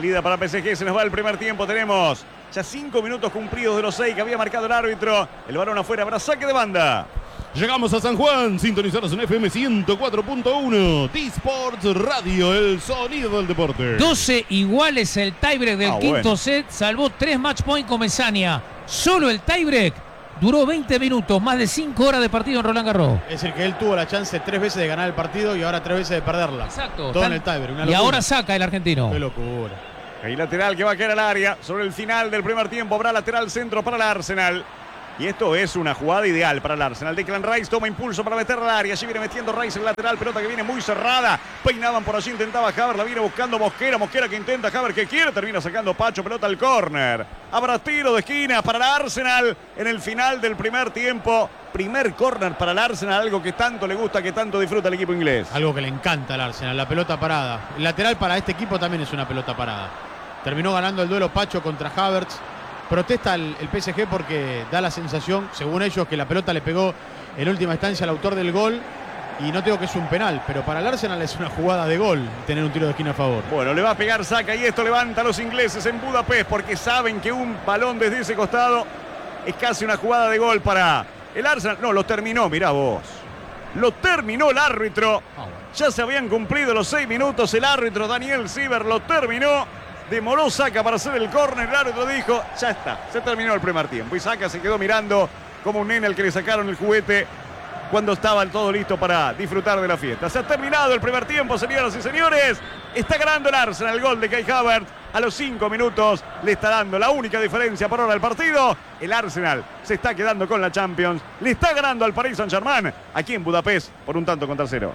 Salida para P S G, se nos va el primer tiempo. Tenemos ya cinco minutos cumplidos de los seis que había marcado el árbitro. El balón afuera, habrá saque de banda. Llegamos a San Juan, sintonizados en F M ciento cuatro punto uno. T-Sports Radio, el sonido del deporte. doce iguales el tiebreak del Ah, quinto bueno. set. Salvó tres match point Comesaña. Solo el tiebreak duró veinte minutos, más de cinco horas de partido en Roland Garros. Es decir, que él tuvo la chance tres veces de ganar el partido y ahora tres veces de perderla. Exacto. Todo Tan- en el tiebreak. Una Y locura. ahora saca el argentino. Qué locura. Hay lateral que va a caer al área. Sobre el final del primer tiempo habrá lateral centro para el Arsenal. Y esto es una jugada ideal para el Arsenal. Declan Rice toma impulso para meter al área. Allí viene metiendo Rice el lateral. Pelota que viene muy cerrada. Peinaban por allí, intentaba Haver. La viene buscando Mosquera. Mosquera que intenta Haver que quiere. Termina sacando Pacho. Pelota al córner. Habrá tiro de esquina para el Arsenal en el final del primer tiempo. Primer córner para el Arsenal. Algo que tanto le gusta, que tanto disfruta el equipo inglés. Algo que le encanta al Arsenal, la pelota parada. El lateral para este equipo también es una pelota parada. Terminó ganando el duelo Pacho contra Havertz. Protesta el, el P S G porque da la sensación, según ellos, que la pelota le pegó en última instancia al autor del gol. Y no digo que es un penal, pero para el Arsenal es una jugada de gol tener un tiro de esquina a favor. Bueno, le va a pegar Saka y esto levanta a los ingleses en Budapest porque saben que un balón desde ese costado es casi una jugada de gol para el Arsenal. No, lo terminó, mirá vos. Lo terminó el árbitro. Ya se habían cumplido los seis minutos. El árbitro Daniel Siever lo terminó. Demoró Saka para hacer el córner. El árbitro dijo, ya está, se terminó el primer tiempo. Y Saka se quedó mirando como un nene al que le sacaron el juguete cuando estaban todos listos para disfrutar de la fiesta. Se ha terminado el primer tiempo, señoras y señores. Está ganando el Arsenal el gol de Kai Havertz. A los cinco minutos le está dando la única diferencia por hora del partido. El Arsenal se está quedando con la Champions. Le está ganando al Paris Saint-Germain aquí en Budapest por un tanto contra cero.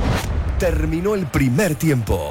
Terminó el primer tiempo.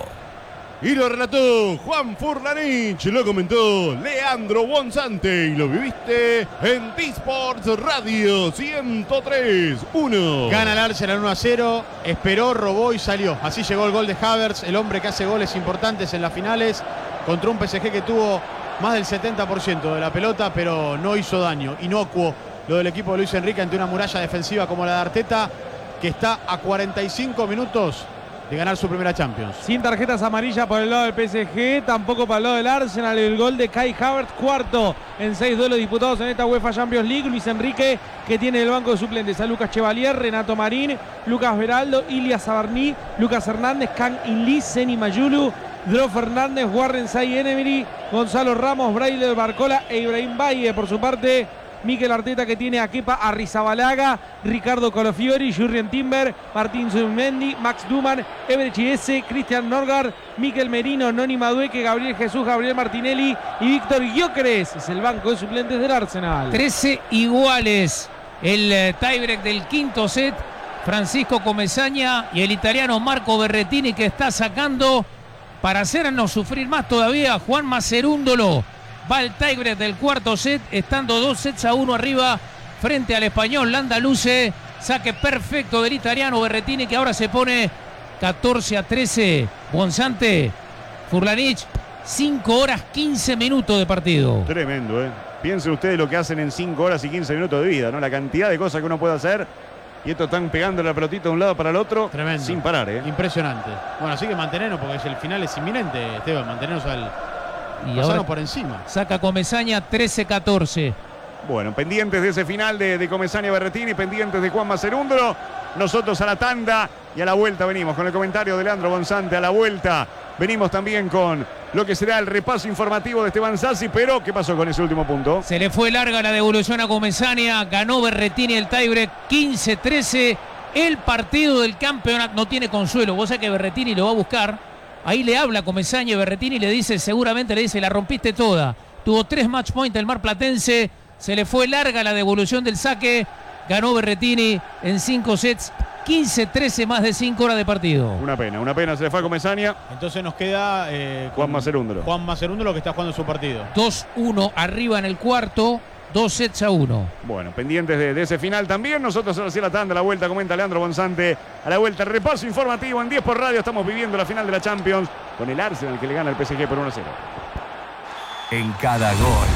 Y lo relató Juan Furlanich, lo comentó Leandro Bonzante y lo viviste en T-Sports Radio ciento tres punto uno. Gana el Arsenal uno a cero, esperó, robó y salió. Así llegó el gol de Havertz, el hombre que hace goles importantes en las finales, contra un P S G que tuvo más del setenta por ciento de la pelota, pero no hizo daño. Inocuo lo del equipo de Luis Enrique ante una muralla defensiva como la de Arteta, que está a cuarenta y cinco minutos de ganar su primera Champions. Sin tarjetas amarillas por el lado del P S G, tampoco para el lado del Arsenal. El gol de Kai Havertz, cuarto en seis duelos disputados en esta UEFA Champions League. Luis Enrique, que tiene el banco de suplentes a Lucas Chevalier, Renato Marín, Lucas Beraldo, Ilia Sabarní, Lucas Hernández, Kang In-lee, Seni Mayulu, Dro Fernández, Warren Say-Emery, Gonzalo Ramos, Braille Barcola e Ibrahim Baye. Por su parte, Mikel Arteta, que tiene a Kepa Arrizabalaga, Ricardo Colofiori, Jurrien Timber, Martín Zubimendi, Max Duman, Ebre Chiese, Cristian Norgard, Mikel Merino, Noni Madueque, Gabriel Jesús, Gabriel Martinelli y Víctor Gyökeres. Es el banco de suplentes del Arsenal. trece iguales el eh, tiebreak del quinto set. Francisco Comesaña y el italiano Marco Berrettini, que está sacando para hacernos sufrir más todavía. Juan Macerúndolo va al tiebreak del cuarto set, estando dos sets a uno arriba frente al español Landaluce. Saque perfecto del italiano Berrettini, que ahora se pone catorce a trece. Bonzante, Furlanich, cinco horas quince minutos de partido. Tremendo, ¿eh? Piensen ustedes lo que hacen en cinco horas y quince minutos de vida, ¿no? La cantidad de cosas que uno puede hacer. Y esto están pegando la pelotita de un lado para el otro. Tremendo. Sin parar, ¿eh? Impresionante. Bueno, así que mantenernos, porque el final es inminente, Esteban. Mantenernos al... Y pasarnos ahora por encima. saca Comesaña trece catorce. Bueno, pendientes de ese final de, de Comesaña Berrettini, pendientes de Juan Macerúndolo. Nosotros a la tanda y a la vuelta venimos con el comentario de Leandro Bonzante. A la vuelta venimos también con lo que será el repaso informativo de Esteban Sassi. Pero, ¿qué pasó con ese último punto? Se le fue larga la devolución a Comesaña. Ganó Berrettini el tiebreak quince trece. El partido del campeonato no tiene consuelo. Vos sabés que Berrettini lo va a buscar. Ahí le habla Comesaña y Berrettini le dice, seguramente le dice, la rompiste toda. Tuvo tres match point el marplatense. Se le fue larga la devolución del saque. Ganó Berrettini en cinco sets. quince trece, más de cinco horas de partido. Una pena, una pena. Se le fue a Comesaña. Entonces nos queda... eh, Juan Macerúndolo. Juan Macerúndolo, que está jugando su partido. dos uno arriba en el cuarto. Dos sets a uno. Bueno, pendientes de, de ese final también. Nosotros ahora sí a la tanda, a la vuelta, comenta Leandro Bonzante. A la vuelta, repaso informativo en diez por radio. Estamos viviendo la final de la Champions con el Arsenal, que le gana al P S G por uno a cero. En cada gol,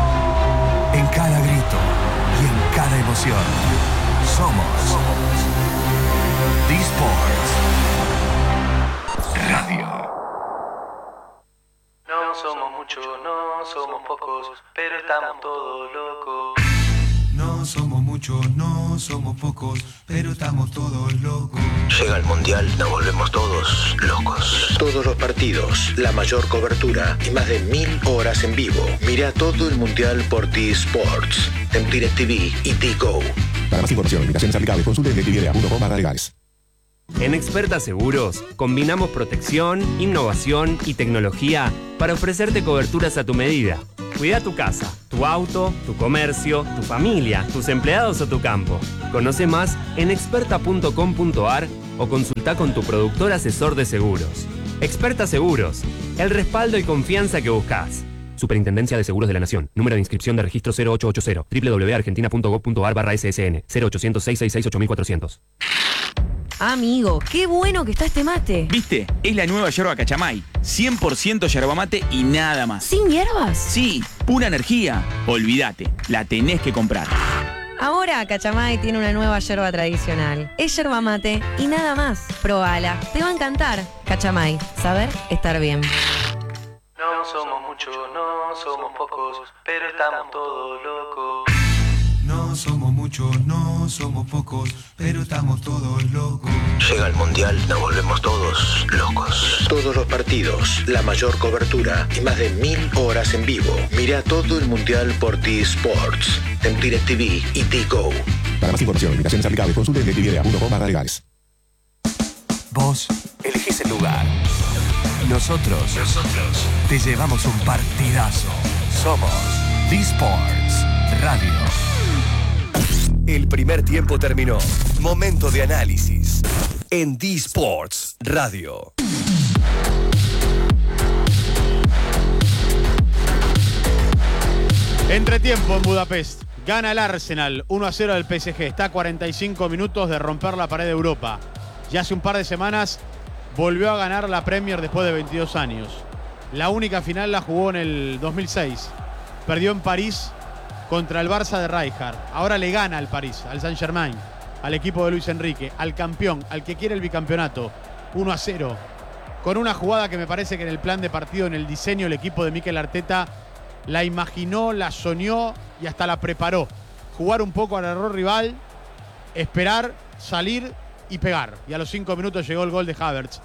en cada grito y en cada emoción, somos T-Sports Radio. muchos, no somos pocos, pero estamos todos locos. No somos muchos, no somos pocos, pero estamos todos locos. Llega el Mundial, nos volvemos todos locos. Todos los partidos, la mayor cobertura y más de mil horas en vivo. Mira todo el Mundial por T-Sports, en DirecTV y T-Go. Para más información, invitaciones aplicables, consulte en directv punto com barra legales. En Experta Seguros, combinamos protección, innovación y tecnología para ofrecerte coberturas a tu medida. Cuida tu casa, tu auto, tu comercio, tu familia, tus empleados o tu campo. Conoce más en experta punto com punto ar o consulta con tu productor asesor de seguros. Experta Seguros, el respaldo y confianza que buscas. Superintendencia de Seguros de la Nación. Número de inscripción de registro cero ocho ocho cero. doble u doble u doble u punto argentina punto gob punto ar barra ese ese ene. cero ochocientos, seiscientos sesenta y seis, ocho cuatrocientos. Amigo, qué bueno que está este mate. ¿Viste? Es la nueva yerba Cachamay. cien por ciento yerba mate y nada más. ¿Sin hierbas? Sí, pura energía. Olvídate, la tenés que comprar. Ahora Cachamay tiene una nueva yerba tradicional. Es yerba mate y nada más. Probala, te va a encantar. Cachamay, saber estar bien. No somos muchos, no somos pocos, pero estamos todos locos. No somos muchos, no somos pocos, pero estamos todos locos. Llega el Mundial, nos volvemos todos locos. Todos los partidos, la mayor cobertura y más de mil horas en vivo. Mira todo el Mundial por T-Sports, en DirecTV y T-Go. Para más información, invitaciones aplicables, consulte en directv punto com barra legales. Vos elegís el lugar. Nosotros, nosotros te llevamos un partidazo. Somos T-Sports Radio. El primer tiempo terminó. Momento de análisis en T-Sports Radio. Entretiempo en Budapest. Gana el Arsenal uno a cero del P S G. Está a cuarenta y cinco minutos de romper la pared de Europa. Ya hace un par de semanas volvió a ganar la Premier después de veintidós años. La única final la jugó en el dos mil seis. Perdió en París contra el Barça de Rijkaard. Ahora le gana al París, al Saint-Germain, al equipo de Luis Enrique, al campeón, al que quiere el bicampeonato. uno a cero. Con una jugada que me parece que en el plan de partido, en el diseño, el equipo de Mikel Arteta la imaginó, la soñó y hasta la preparó. Jugar un poco al error rival, esperar, salir y pegar. Y a los cinco minutos llegó el gol de Havertz.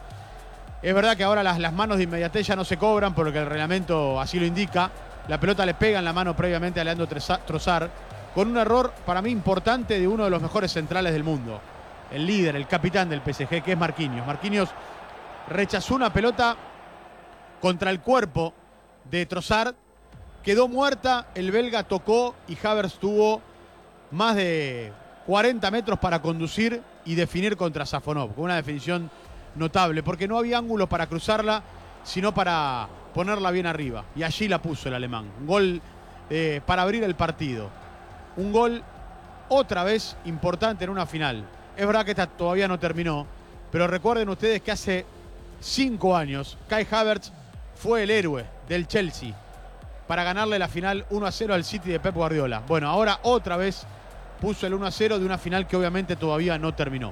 Es verdad que ahora las, las manos de inmediatez ya no se cobran porque el reglamento así lo indica. La pelota le pega en la mano previamente a Leandro Trossard, con un error para mí importante de uno de los mejores centrales del mundo. El líder, el capitán del P S G, que es Marquinhos. Marquinhos rechazó una pelota contra el cuerpo de Trossard, quedó muerta, el belga tocó y Havertz tuvo más de cuarenta metros para conducir y definir contra Safonov, con una definición notable, porque no había ángulo para cruzarla, sino para ponerla bien arriba. Y allí la puso el alemán. Un gol eh, para abrir el partido. Un gol otra vez importante en una final. Es verdad que esta todavía no terminó, pero recuerden ustedes que hace cinco años Kai Havertz fue el héroe del Chelsea para ganarle la final uno a cero al City de Pep Guardiola. Bueno, ahora otra vez puso el uno a cero de una final que obviamente todavía no terminó.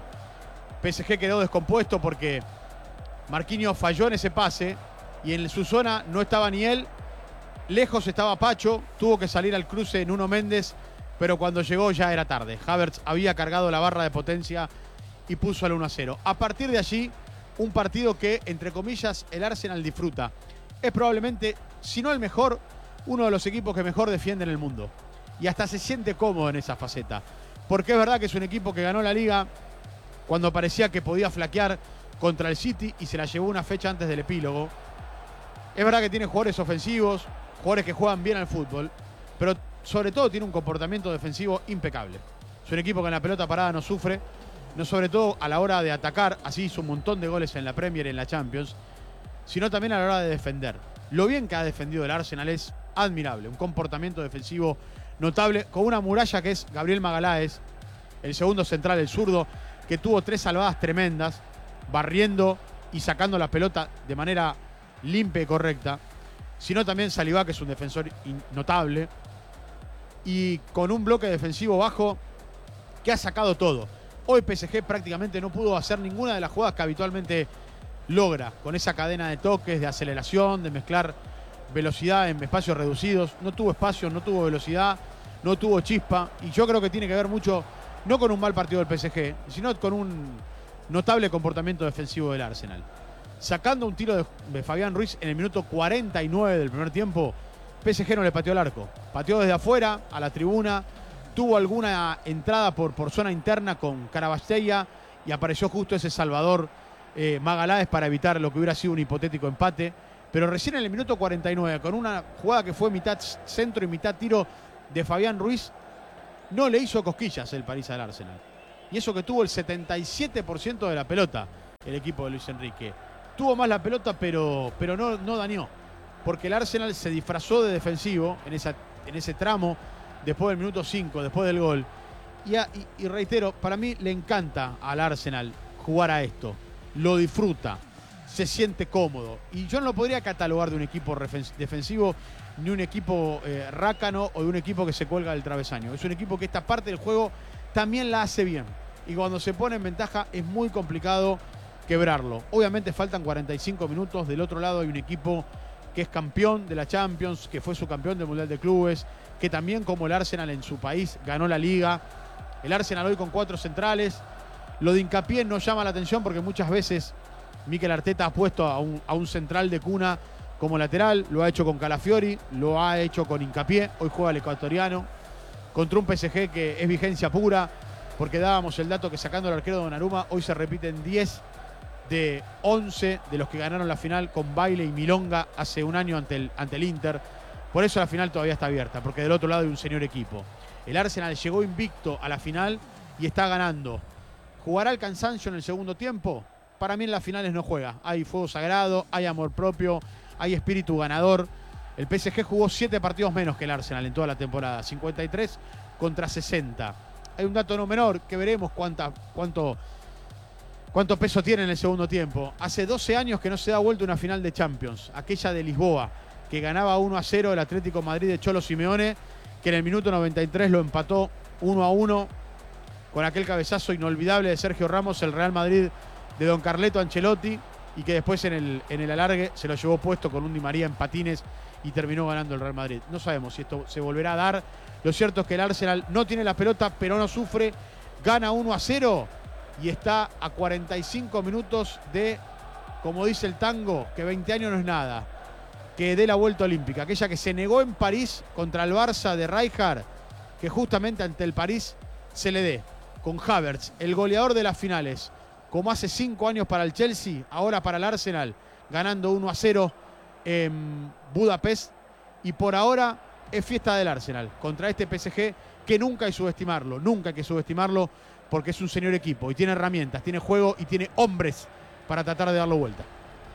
P S G quedó descompuesto porque Marquinhos falló en ese pase y en su zona no estaba ni él. Lejos estaba Pacho, tuvo que salir al cruce Nuno Méndez, pero cuando llegó ya era tarde. Havertz había cargado la barra de potencia y puso el uno a cero. A partir de allí, un partido que, entre comillas, el Arsenal disfruta. Es probablemente, si no el mejor, uno de los equipos que mejor defiende en el mundo. Y hasta se siente cómodo en esa faceta. Porque es verdad que es un equipo que ganó la Liga cuando parecía que podía flaquear contra el City y se la llevó una fecha antes del epílogo. Es verdad que tiene jugadores ofensivos, jugadores que juegan bien al fútbol, pero sobre todo tiene un comportamiento defensivo impecable. Es un equipo que en la pelota parada no sufre, no sobre todo a la hora de atacar, así hizo un montón de goles en la Premier y en la Champions, sino también a la hora de defender. Lo bien que ha defendido el Arsenal es admirable, un comportamiento defensivo notable, con una muralla que es Gabriel Magalhães, el segundo central, el zurdo, que tuvo tres salvadas tremendas, barriendo y sacando la pelota de manera limpia y correcta, sino también Saliba, que es un defensor notable, y con un bloque defensivo bajo que ha sacado todo. Hoy P S G prácticamente no pudo hacer ninguna de las jugadas que habitualmente logra, con esa cadena de toques, de aceleración, de mezclar velocidad en espacios reducidos, no tuvo espacio, no tuvo velocidad, no tuvo chispa, y yo creo que tiene que ver mucho, no con un mal partido del P S G, sino con un notable comportamiento defensivo del Arsenal. Sacando un tiro de, de Fabián Ruiz en el minuto cuarenta y nueve del primer tiempo, P S G no le pateó el arco. Pateó desde afuera, a la tribuna, tuvo alguna entrada por, por zona interna con Carabastella y apareció justo ese Salvador eh, Magaláes para evitar lo que hubiera sido un hipotético empate. Pero recién en el minuto cuarenta y nueve, con una jugada que fue mitad centro y mitad tiro de Fabián Ruiz, no le hizo cosquillas el París al Arsenal. Y eso que tuvo el setenta y siete por ciento de la pelota el equipo de Luis Enrique. Tuvo más la pelota, pero, pero no, no dañó. Porque el Arsenal se disfrazó de defensivo en, esa, en ese tramo, después del minuto cinco, después del gol. Y, a, y, y reitero, para mí le encanta al Arsenal jugar a esto. Lo disfruta, se siente cómodo. Y yo no lo podría catalogar de un equipo defensivo, ni un equipo eh, rácano o de un equipo que se cuelga del travesaño. Es un equipo que esta parte del juego también la hace bien. Y cuando se pone en ventaja es muy complicado quebrarlo. Obviamente faltan cuarenta y cinco minutos. Del otro lado hay un equipo que es campeón de la Champions, que fue subcampeón del Mundial de Clubes, que también, como el Arsenal en su país, ganó la Liga. El Arsenal hoy con cuatro centrales. Lo de Hincapié nos llama la atención porque muchas veces Mikel Arteta ha puesto a un, a un central de cuna como lateral. Lo ha hecho con Calafiori, lo ha hecho con Hincapié. Hoy juega el ecuatoriano contra un P S G que es vigencia pura, porque dábamos el dato que sacando al arquero de Donnarumma, hoy se repiten diez de once de los que ganaron la final con Baile y Milonga hace un año ante el, ante el Inter. Por eso la final todavía está abierta, porque del otro lado hay un señor equipo. El Arsenal llegó invicto a la final y está ganando. ¿Jugará el cansancio en el segundo tiempo? Para mí en las finales no juega. Hay fuego sagrado, hay amor propio, hay espíritu ganador. El P S G jugó siete partidos menos que el Arsenal en toda la temporada, cincuenta y tres contra sesenta. Hay un dato no menor que veremos cuánta, cuánto... ¿Cuánto peso tiene en el segundo tiempo? Hace doce años que no se da vuelta una final de Champions, aquella de Lisboa, que ganaba uno a cero el Atlético Madrid de Cholo Simeone, que en el minuto noventa y tres lo empató uno a uno con aquel cabezazo inolvidable de Sergio Ramos, el Real Madrid de Don Carleto Ancelotti, y que después en el, en el alargue se lo llevó puesto con un Di María en patines y terminó ganando el Real Madrid. No sabemos si esto se volverá a dar. Lo cierto es que el Arsenal no tiene la pelota, pero no sufre, gana uno a cero. Y está a cuarenta y cinco minutos de, como dice el tango, que veinte años no es nada, que dé la vuelta olímpica. Aquella que se negó en París contra el Barça de Rijkaard, que justamente ante el París se le dé. Con Havertz, el goleador de las finales, como hace cinco años para el Chelsea, ahora para el Arsenal, ganando uno a cero en Budapest. Y por ahora es fiesta del Arsenal contra este P S G, que nunca hay que subestimarlo, nunca hay que subestimarlo, porque es un señor equipo y tiene herramientas, tiene juego y tiene hombres para tratar de darlo vuelta.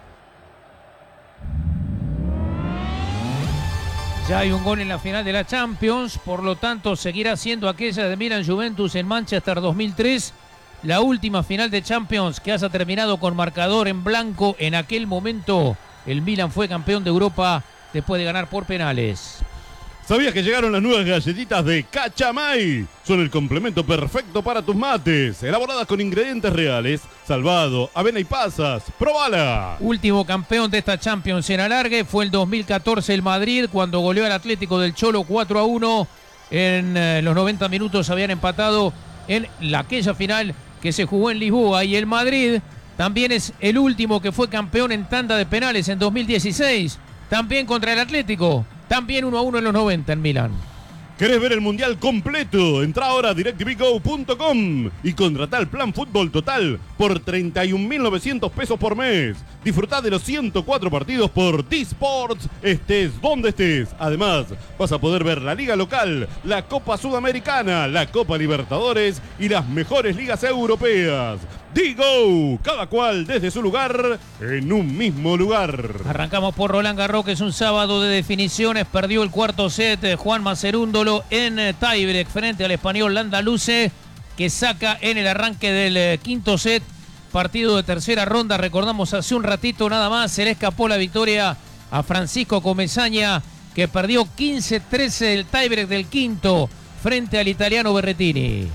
Ya hay un gol en la final de la Champions, por lo tanto seguirá siendo aquella de Milan Juventus en Manchester dos mil tres, la última final de Champions que haya terminado con marcador en blanco. En aquel momento el Milan fue campeón de Europa después de ganar por penales. ¿Sabías que llegaron las nuevas galletitas de Cachamay? Son el complemento perfecto para tus mates, elaboradas con ingredientes reales, salvado, avena y pasas. ¡Probala! Último campeón de esta Champions en alargue fue el dos mil catorce el Madrid, cuando goleó al Atlético del Cholo cuatro a uno. En eh, los noventa minutos habían empatado en la, aquella final que se jugó en Lisboa. Y el Madrid también es el último que fue campeón en tanda de penales en dos mil dieciséis, también contra el Atlético. También uno a uno en los noventa en Milán. ¿Querés ver el Mundial completo? Entra ahora a DirecTV Go punto com y contratá el plan Fútbol Total por treinta y un mil novecientos pesos por mes. Disfrutá de los ciento cuatro partidos por T-Sports, estés donde estés. Además, vas a poder ver la Liga Local, la Copa Sudamericana, la Copa Libertadores y las mejores ligas europeas. Digo, cada cual desde su lugar, en un mismo lugar. Arrancamos por Roland Garros, que es un sábado de definiciones. Perdió el cuarto set Juan Macerúndolo en tiebreak frente al español Landaluce, que saca en el arranque del quinto set. Partido de tercera ronda, recordamos hace un ratito nada más, se le escapó la victoria a Francisco Comesaña, que perdió quince trece el tiebreak del quinto frente al italiano Berrettini.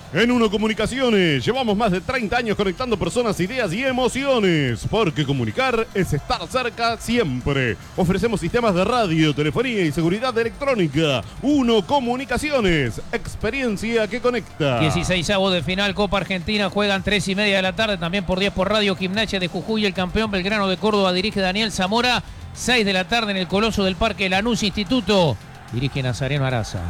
En Uno Comunicaciones llevamos más de treinta años conectando personas, ideas y emociones, porque comunicar es estar cerca siempre. Ofrecemos sistemas de radio, telefonía y seguridad electrónica. Uno Comunicaciones, experiencia que conecta. dieciseisavo de final, Copa Argentina, juegan tres y media de la tarde, también por diez por radio. Gimnasia de Jujuy, el campeón Belgrano de Córdoba, dirige Daniel Zamora. seis de la tarde en el Coloso del Parque Lanús Instituto, dirige Nazareno Araza.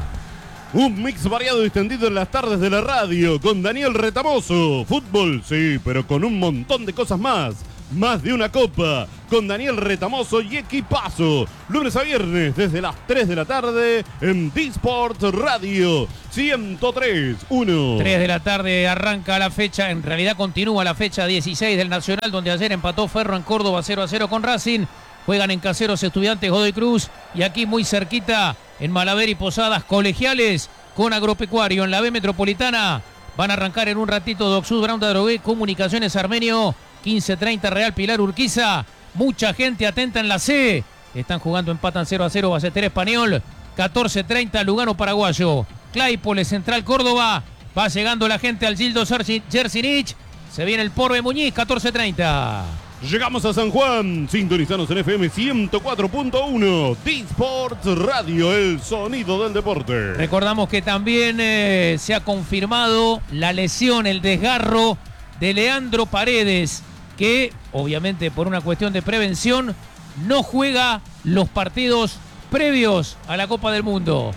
Un mix variado y extendido en las tardes de la radio con Daniel Retamoso. Fútbol, sí, pero con un montón de cosas más. Más de una copa con Daniel Retamoso y equipazo. Lunes a viernes desde las tres de la tarde en D-Sport Radio ciento tres punto uno. tres de la tarde arranca la fecha, en realidad continúa la fecha dieciséis del Nacional, donde ayer empató Ferro en Córdoba cero a cero con Racing. Juegan en Caseros Estudiantes Godoy Cruz y aquí muy cerquita en Malaver y Posadas Colegiales con Agropecuario. En la B Metropolitana van a arrancar en un ratito Docsud Brown de Adrogué, Comunicaciones Armenio, quince treinta Real Pilar Urquiza. Mucha gente atenta en la C. Están jugando, empatan cero a cero Baceter Español. catorce treinta Lugano Paraguayo. Claypole Central Córdoba. Va llegando la gente al Gildo Jersinich. Se viene el Porbe Muñiz, catorce treinta. Llegamos a San Juan, sintonizanos en F M ciento cuatro punto uno, D-Sport Radio, el sonido del deporte. Recordamos que también eh, se ha confirmado la lesión, el desgarro de Leandro Paredes, que obviamente por una cuestión de prevención no juega los partidos previos a la Copa del Mundo.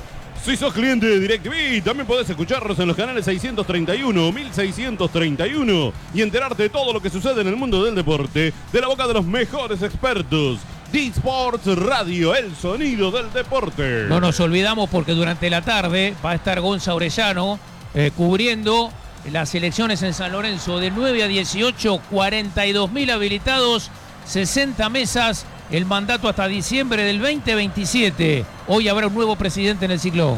Si sos cliente de DirecTV, también podés escucharnos en los canales seiscientos treinta y uno, mil seiscientos treinta y uno y enterarte de todo lo que sucede en el mundo del deporte de la boca de los mejores expertos. D-Sports Radio, el sonido del deporte. No nos olvidamos porque durante la tarde va a estar Gonza Orellano eh, cubriendo las elecciones en San Lorenzo de nueve a dieciocho, cuarenta y dos mil habilitados, sesenta mesas. El mandato hasta diciembre del veinte veintisiete. Hoy habrá un nuevo presidente en el Ciclón.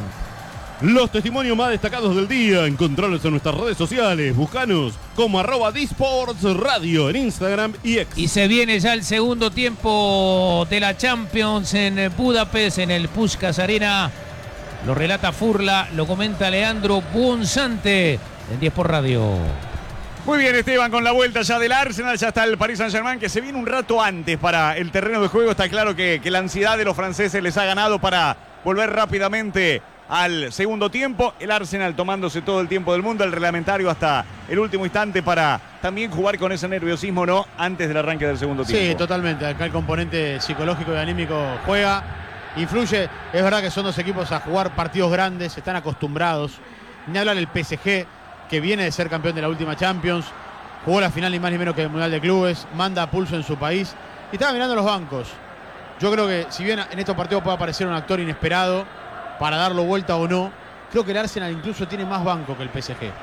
Los testimonios más destacados del día, encontrarlos en nuestras redes sociales. Búscanos como arroba D-Sports Radio en Instagram y X. Y se viene ya el segundo tiempo de la Champions en Budapest, en el Puskás Arena. Lo relata Furla, lo comenta Leandro Buonzante en diez por radio. Muy bien, Esteban, con la vuelta ya del Arsenal, ya está el Paris Saint-Germain, que se viene un rato antes para el terreno de juego. Está claro que, que la ansiedad de los franceses les ha ganado para volver rápidamente al segundo tiempo. El Arsenal tomándose todo el tiempo del mundo, el reglamentario hasta el último instante para también jugar con ese nerviosismo, ¿no? Antes del arranque del segundo tiempo. Sí, totalmente. Acá el componente psicológico y anímico juega, influye. Es verdad que son dos equipos a jugar partidos grandes, están acostumbrados. Ni hablar el P S G, que viene de ser campeón de la última Champions, jugó la final ni más ni menos que el Mundial de Clubes, manda pulso en su país y estaba mirando los bancos. Yo creo que si bien en estos partidos puede aparecer un actor inesperado para darlo vuelta o no, creo que el Arsenal incluso tiene más banco que el P S G.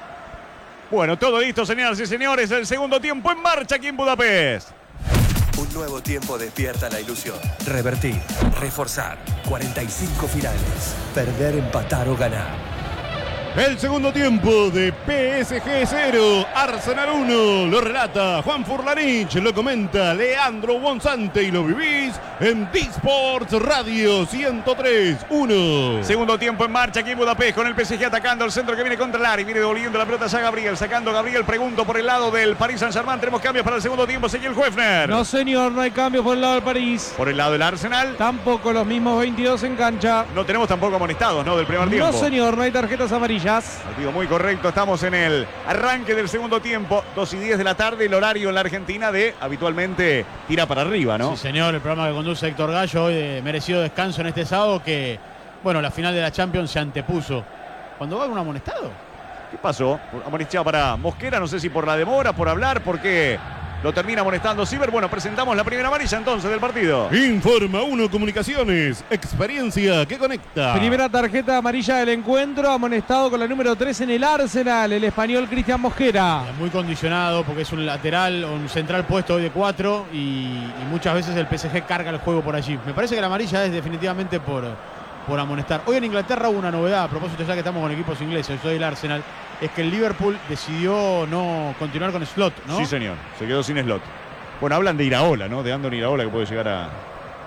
Bueno, todo listo, señoras y señores, el segundo tiempo en marcha aquí en Budapest. Un nuevo tiempo despierta la ilusión. Revertir, reforzar, cuarenta y cinco finales, perder, empatar o ganar. El segundo tiempo de P S G cero, Arsenal uno, lo relata Juan Furlanich, lo comenta Leandro Buonzante y lo vivís en D-Sports Radio ciento tres punto uno. Segundo tiempo en marcha aquí en Budapest con el P S G atacando el centro que viene contra el área, viene devolviendo la pelota ya Gabriel, sacando a Gabriel, pregunto por el lado del Paris Saint-Germain, tenemos cambios para el segundo tiempo, Ezequiel Huefner. No señor, no hay cambios por el lado del París. Por el lado del Arsenal. Tampoco, los mismos veintidós en cancha. No tenemos tampoco amonestados, ¿no? Del primer tiempo. No señor, no hay tarjetas amarillas. Partido muy correcto, estamos en el arranque del segundo tiempo, dos y diez de la tarde, el horario en la Argentina de habitualmente tira para arriba, ¿no? Sí señor, el programa que conduce Héctor Gallo, hoy de merecido descanso en este sábado, que, bueno, la final de la Champions se antepuso. ¿Cuándo va un amonestado? ¿Qué pasó? Amonestado para Mosquera, no sé si por la demora, por hablar, por qué lo termina amonestando Ciber. Bueno, presentamos la primera amarilla entonces del partido. Informa Uno Comunicaciones, experiencia que conecta. Primera tarjeta amarilla del encuentro, amonestado con la número tres en el Arsenal, el español Cristian Mosquera. Muy condicionado porque es un lateral o un central puesto hoy de cuatro y, y muchas veces el P S G carga el juego por allí. Me parece que la amarilla es definitivamente por, por amonestar. Hoy en Inglaterra hubo una novedad, a propósito ya que estamos con equipos ingleses, yo soy el Arsenal, es que el Liverpool decidió no continuar con Slot, ¿no? Sí, señor, se quedó sin Slot. Bueno, hablan de Iraola, ¿no? De Andoni Iraola que puede llegar a,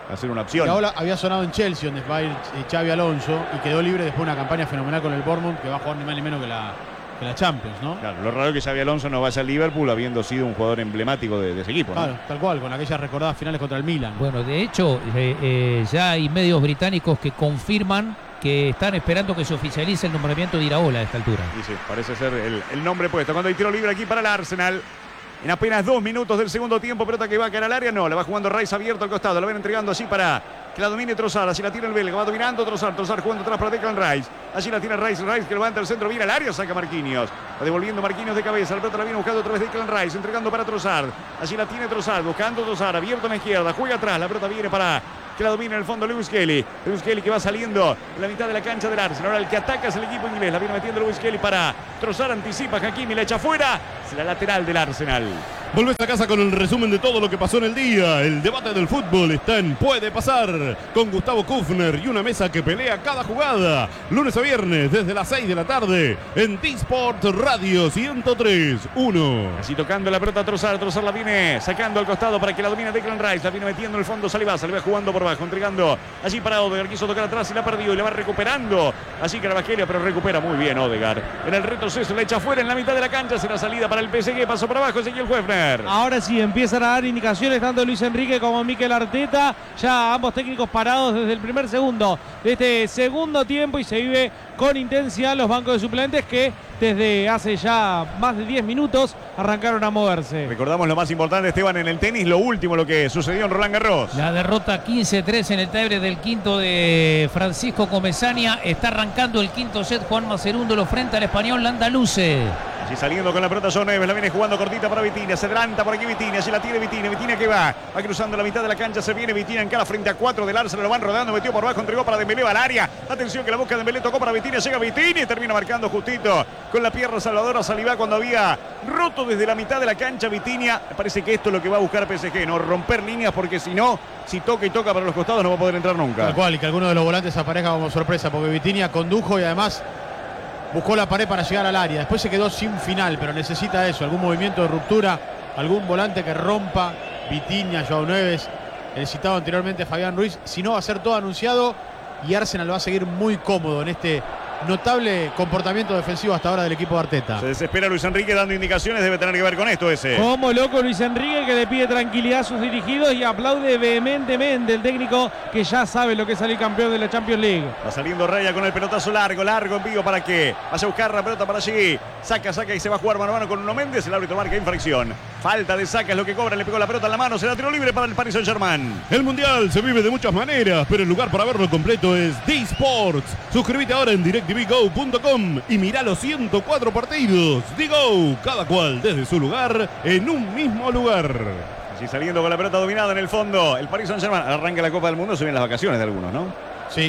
Va a ser una opción. Y ahora había sonado en Chelsea, donde va a ir Xabi Alonso, y quedó libre después de una campaña fenomenal con el Bournemouth, que va a jugar ni más ni menos que la, que la Champions, ¿no? Claro, lo raro es que Xabi Alonso no vaya al Liverpool habiendo sido un jugador emblemático de, de ese equipo, ¿no? Claro, tal cual, con aquellas recordadas finales contra el Milan. Bueno, de hecho, eh, eh, ya hay medios británicos que confirman que están esperando que se oficialice el nombramiento de Iraola a esta altura. Y sí, parece ser el, el nombre puesto. Cuando hay tiro libre aquí para el Arsenal. En apenas dos minutos del segundo tiempo, pelota que va a caer al área, no, la va jugando Rice abierto al costado, la ven entregando así para que la domine Trossard, así la tira el belga, va dominando Trossard, Trossard jugando atrás para Declan Rice, allí la tira Rice, Rice que levanta el centro, viene al área, saca Marquinhos, va devolviendo Marquinhos de cabeza, la pelota la viene buscando otra vez Declan Rice, entregando para Trossard, allí la tiene Trossard, buscando Trossard, abierto en la izquierda, juega atrás, la pelota viene para que la domina en el fondo Lewis Kelly, Lewis Kelly que va saliendo en la mitad de la cancha del Arsenal, ahora el que ataca es el equipo inglés, la viene metiendo Lewis Kelly para Trossard, anticipa Hakimi, la echa fuera, será lateral del Arsenal. Volvés a casa con el resumen de todo lo que pasó en el día. El debate del fútbol está en Puede Pasar, con Gustavo Kufner y una mesa que pelea cada jugada. Lunes a viernes desde las seis de la tarde en T-Sport Radio ciento tres punto uno. Así tocando la pelota a Trossard, Trossard la viene sacando al costado para que la domine Declan Rice, la viene metiendo en el fondo Saliba, Saliba jugando por bajo, entregando allí para Odegaard, quiso tocar atrás y la perdió y la va recuperando. Así que la Carvajal, pero recupera muy bien Odegaard. En el retroceso la echa fuera en la mitad de la cancha, será salida para el P S G, pasó por abajo Ezequiel Höfner. Ahora sí empiezan a dar indicaciones tanto Luis Enrique como Mikel Arteta, ya ambos técnicos parados desde el primer segundo de este segundo tiempo y se vive con intensidad los bancos de suplentes que desde hace ya más de diez minutos arrancaron a moverse. Recordamos lo más importante, Esteban, en el tenis, lo último, lo que sucedió en Roland Garros. La derrota quince tres en el tiebreak del quinto de Francisco Comesaña. Está arrancando el quinto set Juan Macerúndolo frente al español Landaluce. Así saliendo con la pelota Son Neves, la viene jugando cortita para Vitinha, se adelanta por aquí Vitinha, allí la tiene Vitinha, Vitinha que va, va cruzando la mitad de la cancha, se viene Vitinha en cara frente a cuatro del Arsenal, lo van rodeando, metió por abajo, entregó para Dembélé, va al área, atención que la busca Dembélé, tocó para Vitinha, llega Vitinha y termina marcando justito con la pierna salvadora Saliba cuando había roto desde la mitad de la cancha Vitinha. Me parece que esto es lo que va a buscar P S G, no romper líneas, porque si no, si toca y toca para los costados no va a poder entrar nunca. Tal cual, y que alguno de los volantes aparezca como sorpresa, porque Vitinha condujo y además buscó la pared para llegar al área. Después se quedó sin final, pero necesita eso, algún movimiento de ruptura, algún volante que rompa. Vitinha, Joao Neves, el citado anteriormente Fabián Ruiz. Si no, va a ser todo anunciado y Arsenal va a seguir muy cómodo en este notable comportamiento defensivo hasta ahora del equipo de Arteta. Se desespera Luis Enrique dando indicaciones, debe tener que ver con esto ese. Como loco Luis Enrique, que le pide tranquilidad a sus dirigidos y aplaude vehementemente el técnico que ya sabe lo que es salir campeón de la Champions League. Va saliendo Raya con el pelotazo largo, largo envío para que vaya a buscar la pelota para allí. Saca, saca y se va a jugar mano a mano con Nuno Méndez. El árbitro marca infracción. Falta de Saca es lo que cobra, le pegó la pelota en la mano, será tiro libre para el Paris Saint-Germain. El Mundial se vive de muchas maneras, pero el lugar para verlo completo es D-Sports. Suscríbete ahora en DirecTV Go punto com y mirá los ciento cuatro partidos. D-Go, cada cual desde su lugar, en un mismo lugar. Así saliendo con la pelota dominada en el fondo, el Paris Saint-Germain arranca la Copa del Mundo, se vienen las vacaciones de algunos, ¿no? Sí.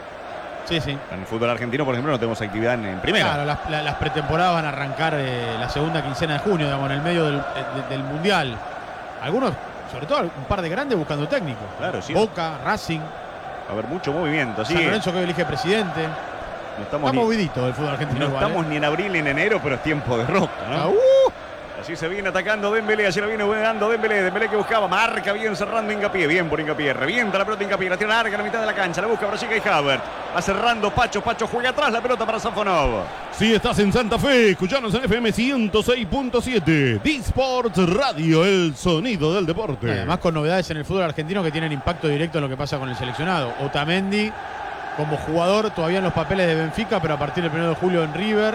Sí, sí. En el fútbol argentino, por ejemplo, no tenemos actividad en, en primera. Claro, las, la, las pretemporadas van a arrancar eh, la segunda quincena de junio, digamos, en el medio del, de, del Mundial. Algunos, sobre todo un par de grandes buscando técnico. Claro, sí. Boca, Racing. Va a haber mucho movimiento. Sí. San Lorenzo que hoy elige presidente. No estamos Está ni, movidito el fútbol argentino. No igual, estamos ¿eh? ni en abril ni en enero, pero es tiempo de roca, ¿no? Ah, uh. Así se viene atacando Dembélé, así la viene dando Dembélé, Dembélé que buscaba, marca bien cerrando Hincapié, bien por Hincapié, revienta la pelota Hincapié, la tira larga en la mitad de la cancha, la busca Brasil y Havertz, va cerrando Pacho, Pacho juega atrás la pelota para Safonov. Si estás en Santa Fe, escuchanos en F M ciento seis punto siete, D-Sports Radio, el sonido del deporte. Además con novedades en el fútbol argentino que tienen impacto directo en lo que pasa con el seleccionado. Otamendi como jugador todavía en los papeles de Benfica, pero a partir del primero de julio en River.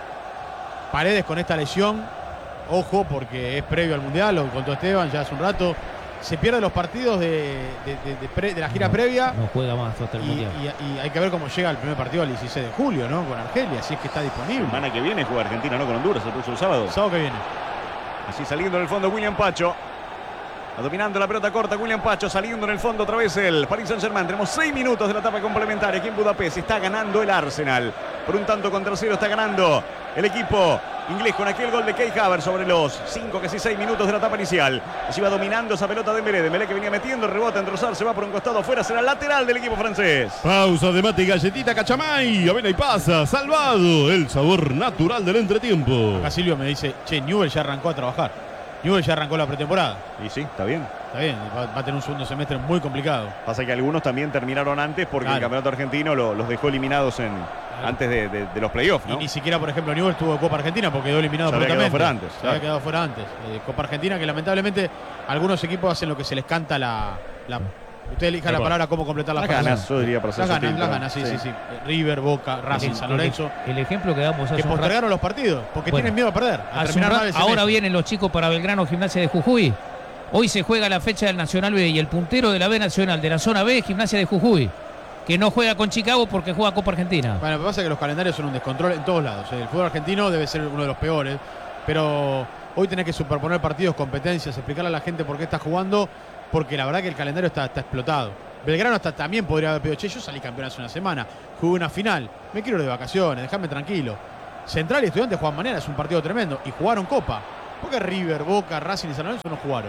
Paredes con esta lesión. Ojo, porque es previo al Mundial, lo contó Esteban ya hace un rato. Se pierden los partidos de, de, de, de, pre, de la gira no, previa. No juega más hasta el y, Mundial. Y, y hay que ver cómo llega el primer partido el dieciséis de julio, ¿no? Con Argelia, si es que está disponible. Semana que viene juega Argentina, ¿no? Con Honduras el próximo sábado. El sábado que viene. Así saliendo en el fondo William Pacho. Dominando la pelota corta William Pacho, saliendo en el fondo otra vez el Paris Saint-Germain. Tenemos seis minutos de la etapa complementaria aquí en Budapest. Está ganando el Arsenal. Por un tanto contra cero está ganando el equipo inglés con aquel gol de Kai Havertz sobre los cinco, casi seis minutos de la etapa inicial. Allí va dominando esa pelota de Dembélé. Dembélé que venía metiendo, rebota en Trossard, se va por un costado afuera, será lateral del equipo francés. Pausa de mate y galletita Cachamay. Avena y pasa, salvado. El sabor natural del entretiempo. Acá Silvio me dice, che, Newell ya arrancó a trabajar. Newell ya arrancó la pretemporada. Y sí, está bien. Está bien, va, va a tener un segundo semestre muy complicado. Pasa que algunos también terminaron antes porque Claro. el campeonato argentino lo- los dejó eliminados en, Claro. antes de, de- de los playoffs, ¿no? Y ni siquiera, por ejemplo, Newell's tuvo Copa Argentina porque quedó eliminado Se había quedado absolutamente. fuera antes, Se claro. había quedado fuera antes. Eh, Copa Argentina, que lamentablemente algunos equipos hacen lo que se les canta la. la usted elija la Claro. palabra cómo completar la Las frase. ganas, yo diría, para ser Las ganas, sutil, las pero- ganas, sí, sí, sí. sí. Eh, River, Boca, Racing, El- San el- Lorenzo. El, ejemplo que damos hace Que un rato. postergaron los partidos porque Bueno, tienen miedo a perder. A Hace un terminar rato- mal el ahora semestre. vienen los chicos para Belgrano Gimnasia de Jujuy. Hoy se juega la fecha del Nacional B y el puntero de la B Nacional de la zona B es Gimnasia de Jujuy, que no juega con Chicago porque juega Copa Argentina. Bueno, lo que pasa es que los calendarios son un descontrol en todos lados. El fútbol argentino debe ser uno de los peores, pero hoy tenés que superponer partidos, competencias, explicarle a la gente por qué está jugando, porque la verdad que el calendario está, está explotado. Belgrano hasta también podría haber pedido, che, yo salí campeón hace una semana, jugué una final, me quiero ir de vacaciones, déjame tranquilo. Central y Estudiantes juegan mañana, es un partido tremendo, y jugaron Copa. Porque River, Boca, Racing y San Lorenzo no jugaron.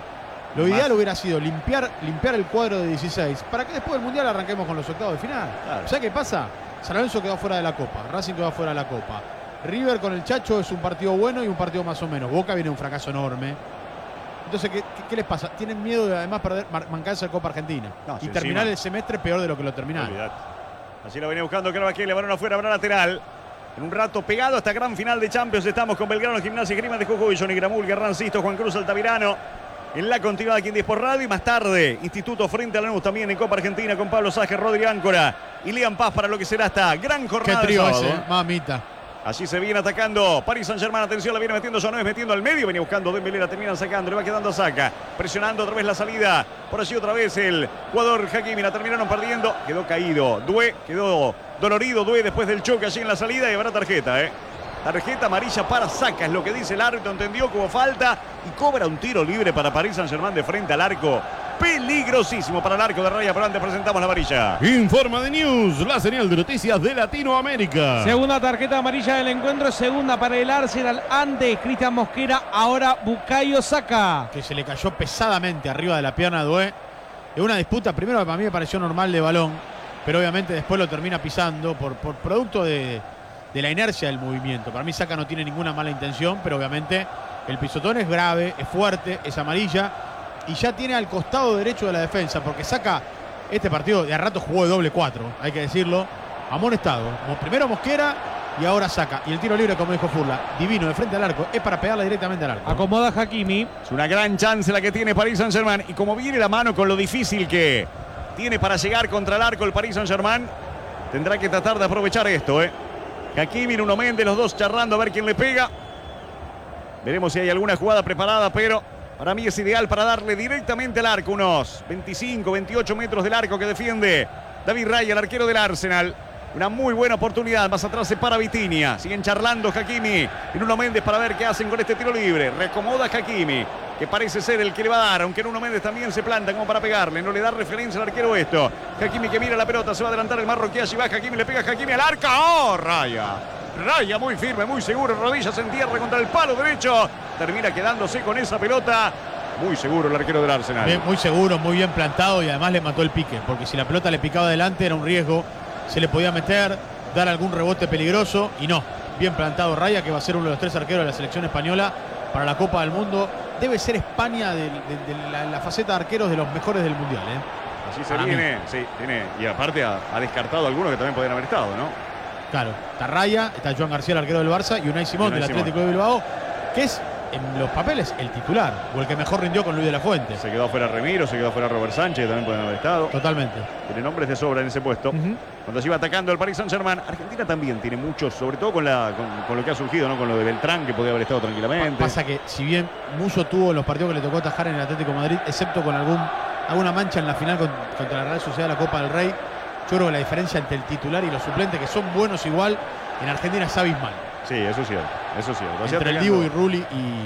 Lo Más. ideal hubiera sido limpiar, limpiar el cuadro de dieciséis para que después del Mundial arranquemos con los octavos de final. Claro. ¿Sabes qué pasa? San Lorenzo quedó fuera de la Copa, Racing quedó fuera de la Copa. River con el Chacho es un partido bueno y un partido más o menos. Boca viene un fracaso enorme. Entonces, ¿qué, qué, qué les pasa? Tienen miedo de además perder, mar- mancarse de Copa Argentina. No, y sí, terminar encima. el semestre peor de lo que lo terminaron. Olvidate. Así lo venía buscando Carvajal, le balón afuera, balón lateral. En un rato pegado a esta gran final de Champions estamos con Belgrano, Gimnasia y Grima de Jujuy, Johnny Gramul, Guerrancisto, Juan Cruz Altamirano. En la continuidad aquí en diez por Radio y más tarde Instituto frente a Lanús también en Copa Argentina con Pablo Saje, Rodri Áncora y Liam Paz para lo que será esta gran Qué jornada de trío sábado. ese, ¿eh? Mamita. Así se viene atacando Paris Saint-Germain. Atención, la viene metiendo Jonoves, metiendo al medio. Venía buscando Dembélé, la terminan sacando. Le va quedando a Saca. Presionando otra vez la salida. Por allí otra vez el jugador Hakimi. La terminaron perdiendo. Quedó caído. Due quedó dolorido. Due después del choque allí en la salida. Y habrá tarjeta, ¿eh? Tarjeta amarilla para Saca. Es lo que dice el árbitro. Entendió que hubo falta. Y cobra un tiro libre para Paris Saint-Germain de frente al arco. Peligrosísimo para el arco de Raya. Pero antes presentamos la amarilla. Informa de News, la señal de noticias de Latinoamérica. Segunda tarjeta amarilla del encuentro, segunda para el Arsenal. Antes Cristian Mosquera, ahora Bukayo Saka. Que se le cayó pesadamente arriba de la pierna a Due. En una disputa, primero que para mí me pareció normal de balón, pero obviamente después lo termina pisando por, por producto de, de la inercia del movimiento. Para mí Saka no tiene ninguna mala intención, pero obviamente el pisotón es grave, es fuerte, es amarilla y ya tiene al costado derecho de la defensa, porque Saka este partido de a rato jugó de doble cuatro, hay que decirlo, amonestado. Como primero Mosquera y ahora Saka. Y el tiro libre, como dijo Furla, divino de frente al arco, es para pegarla directamente al arco. Acomoda Hakimi. Es una gran chance la que tiene Paris Saint-Germain. Y como viene la mano con lo difícil que tiene para llegar contra el arco el Paris Saint-Germain, tendrá que tratar de aprovechar esto, ¿eh? Hakimi, Nuno Méndez, los dos charlando a ver quién le pega. Veremos si hay alguna jugada preparada, pero para mí es ideal para darle directamente al arco. Unos veinticinco, veintiocho metros del arco que defiende David Raya, el arquero del Arsenal. Una muy buena oportunidad. Más atrás se para Vitinha. Siguen charlando Hakimi y Nuno Méndez para ver qué hacen con este tiro libre. Reacomoda Hakimi, que parece ser el que le va a dar, aunque Nuno Méndez también se planta como para pegarle. No le da referencia al arquero esto. Hakimi que mira la pelota, se va a adelantar el marroquí. Allí va Hakimi, le pega a Hakimi al arco. ¡Oh, Raya! Raya muy firme, muy seguro. Rodillas en tierra contra el palo derecho. Termina quedándose con esa pelota. Muy seguro el arquero del Arsenal. Bien, muy seguro, muy bien plantado y además le mató el pique, porque si la pelota le picaba adelante era un riesgo, se le podía meter, dar algún rebote peligroso y no. Bien plantado Raya, que va a ser uno de los tres arqueros de la selección española para la Copa del Mundo. Debe ser España de, de- de la, la faceta de arqueros de los mejores del Mundial, ¿eh? Así se Para viene, sí, tiene, y aparte ha, ha descartado algunos que también podrían haber estado, ¿no? Claro, está Raya, está Joan García, el arquero del Barça, y Unai Simón Unai del Simón. Atlético de Bilbao, que es en los papeles el titular, o el que mejor rindió con Luis de la Fuente. Se quedó fuera Remiro, se quedó fuera Robert Sánchez, que también pueden haber estado. Totalmente. Tiene nombres de sobra en ese puesto. Ujú. Cuando se iba atacando el Paris Saint-Germain, Argentina también tiene muchos, sobre todo con, la, con, con lo que ha surgido, ¿no? Con lo de Beltrán, que podía haber estado tranquilamente. Pasa que si bien Muso tuvo en los partidos que le tocó atajar en el Atlético de Madrid, excepto con algún, alguna mancha en la final con- contra la Real Sociedad de la Copa del Rey, yo creo que la diferencia entre el titular y los suplentes, que son buenos igual, en Argentina es abismal. Sí, eso es cierto, eso es cierto. Así Entre el atacando- Dibu y Rulli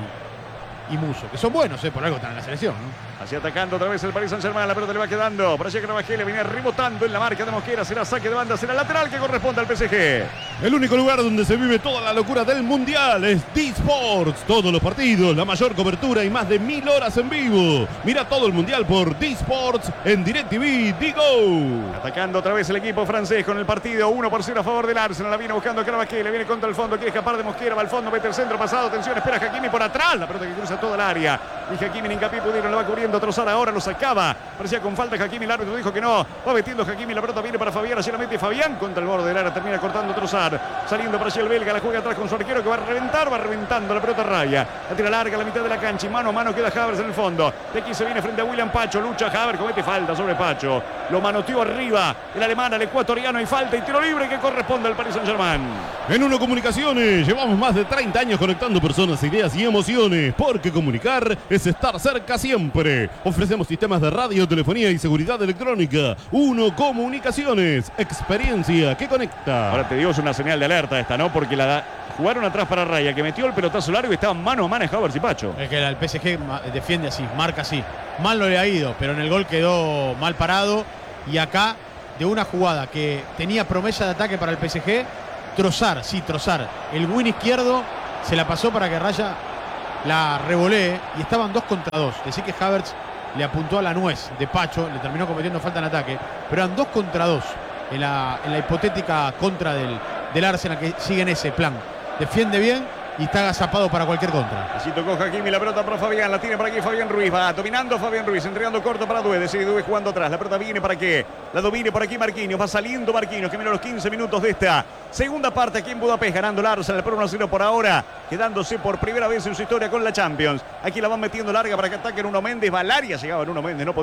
y, y Muso, que son buenos, ¿eh? Por algo están en la selección, ¿no? Así atacando otra vez el Paris Saint-Germain, la pelota le va quedando. Por allá Carvajal viene rebotando en la marca de Mosquera. Será saque de banda, será lateral que corresponde al P S G. El único lugar donde se vive toda la locura del Mundial es D-Sports. Todos los partidos, la mayor cobertura y más de mil horas en vivo. Mira todo el Mundial por D-Sports en DirecTV Digo. Atacando otra vez el equipo francés con el partido uno por cero a favor del Arsenal. La viene buscando Carvajal, le viene contra el fondo, quiere escapar de Mosquera, va al fondo, mete el centro pasado. Atención, espera Hakimi por atrás. La pelota que cruza toda el área. Y Hakimi en hincapié pudieron, lo va cubriendo Trossard, ahora lo sacaba. Parecía con falta Hakimi, el árbitro dijo que no. Va metiendo Hakimi, la pelota viene para Fabián, así la mete Fabián contra el borde del área, termina cortando Trossard. Saliendo para allí el belga, la juega atrás con su arquero que va a reventar, va reventando la pelota raya. La tira larga a la mitad de la cancha y mano a mano queda Havertz en el fondo. De aquí se viene frente a William Pacho, lucha Havertz, comete falta sobre Pacho. Lo manoteó arriba el alemán al ecuatoriano y falta y tiro libre que corresponde al Paris Saint-Germain. En Uno Comunicaciones llevamos más de treinta años conectando personas, ideas y emociones, porque comunicar es estar cerca siempre. Ofrecemos sistemas de radio, telefonía y seguridad electrónica. Uno Comunicaciones, experiencia que conecta. Ahora te digo, es una señal de alerta esta, ¿no? Porque la da... jugaron atrás para Raya, que metió el pelotazo largo y estaban mano a mano Havertz y Pacho. Es que el P S G defiende así, marca así. Mal no le ha ido, pero en el gol quedó mal parado. Y acá, de una jugada que tenía promesa de ataque para el P S G, Trossard, sí, Trossard, el win izquierdo, se la pasó para que Raya la revolee y estaban dos contra dos. Decir que Havertz le apuntó a la nuez de Pacho, le terminó cometiendo falta en ataque, pero eran dos contra dos en la, en la hipotética contra del, del Arsenal, que sigue en ese plan. Defiende bien y está agazapado para cualquier contra. Así tocó Hakimi, la pelota para Fabián, la tiene por aquí Fabián Ruiz, va dominando Fabián Ruiz, entregando corto para Due, decide Due jugando atrás, la pelota viene para que la domine por aquí Marquinhos, va saliendo Marquinhos, que mira los quince minutos de esta segunda parte aquí en Budapest, ganando el Arsenal por uno a cero por ahora, quedándose por primera vez en su historia con la Champions. Aquí la van metiendo larga para que ataquen Nuno Méndez, Valaria llegaba Nuno Méndez, no podía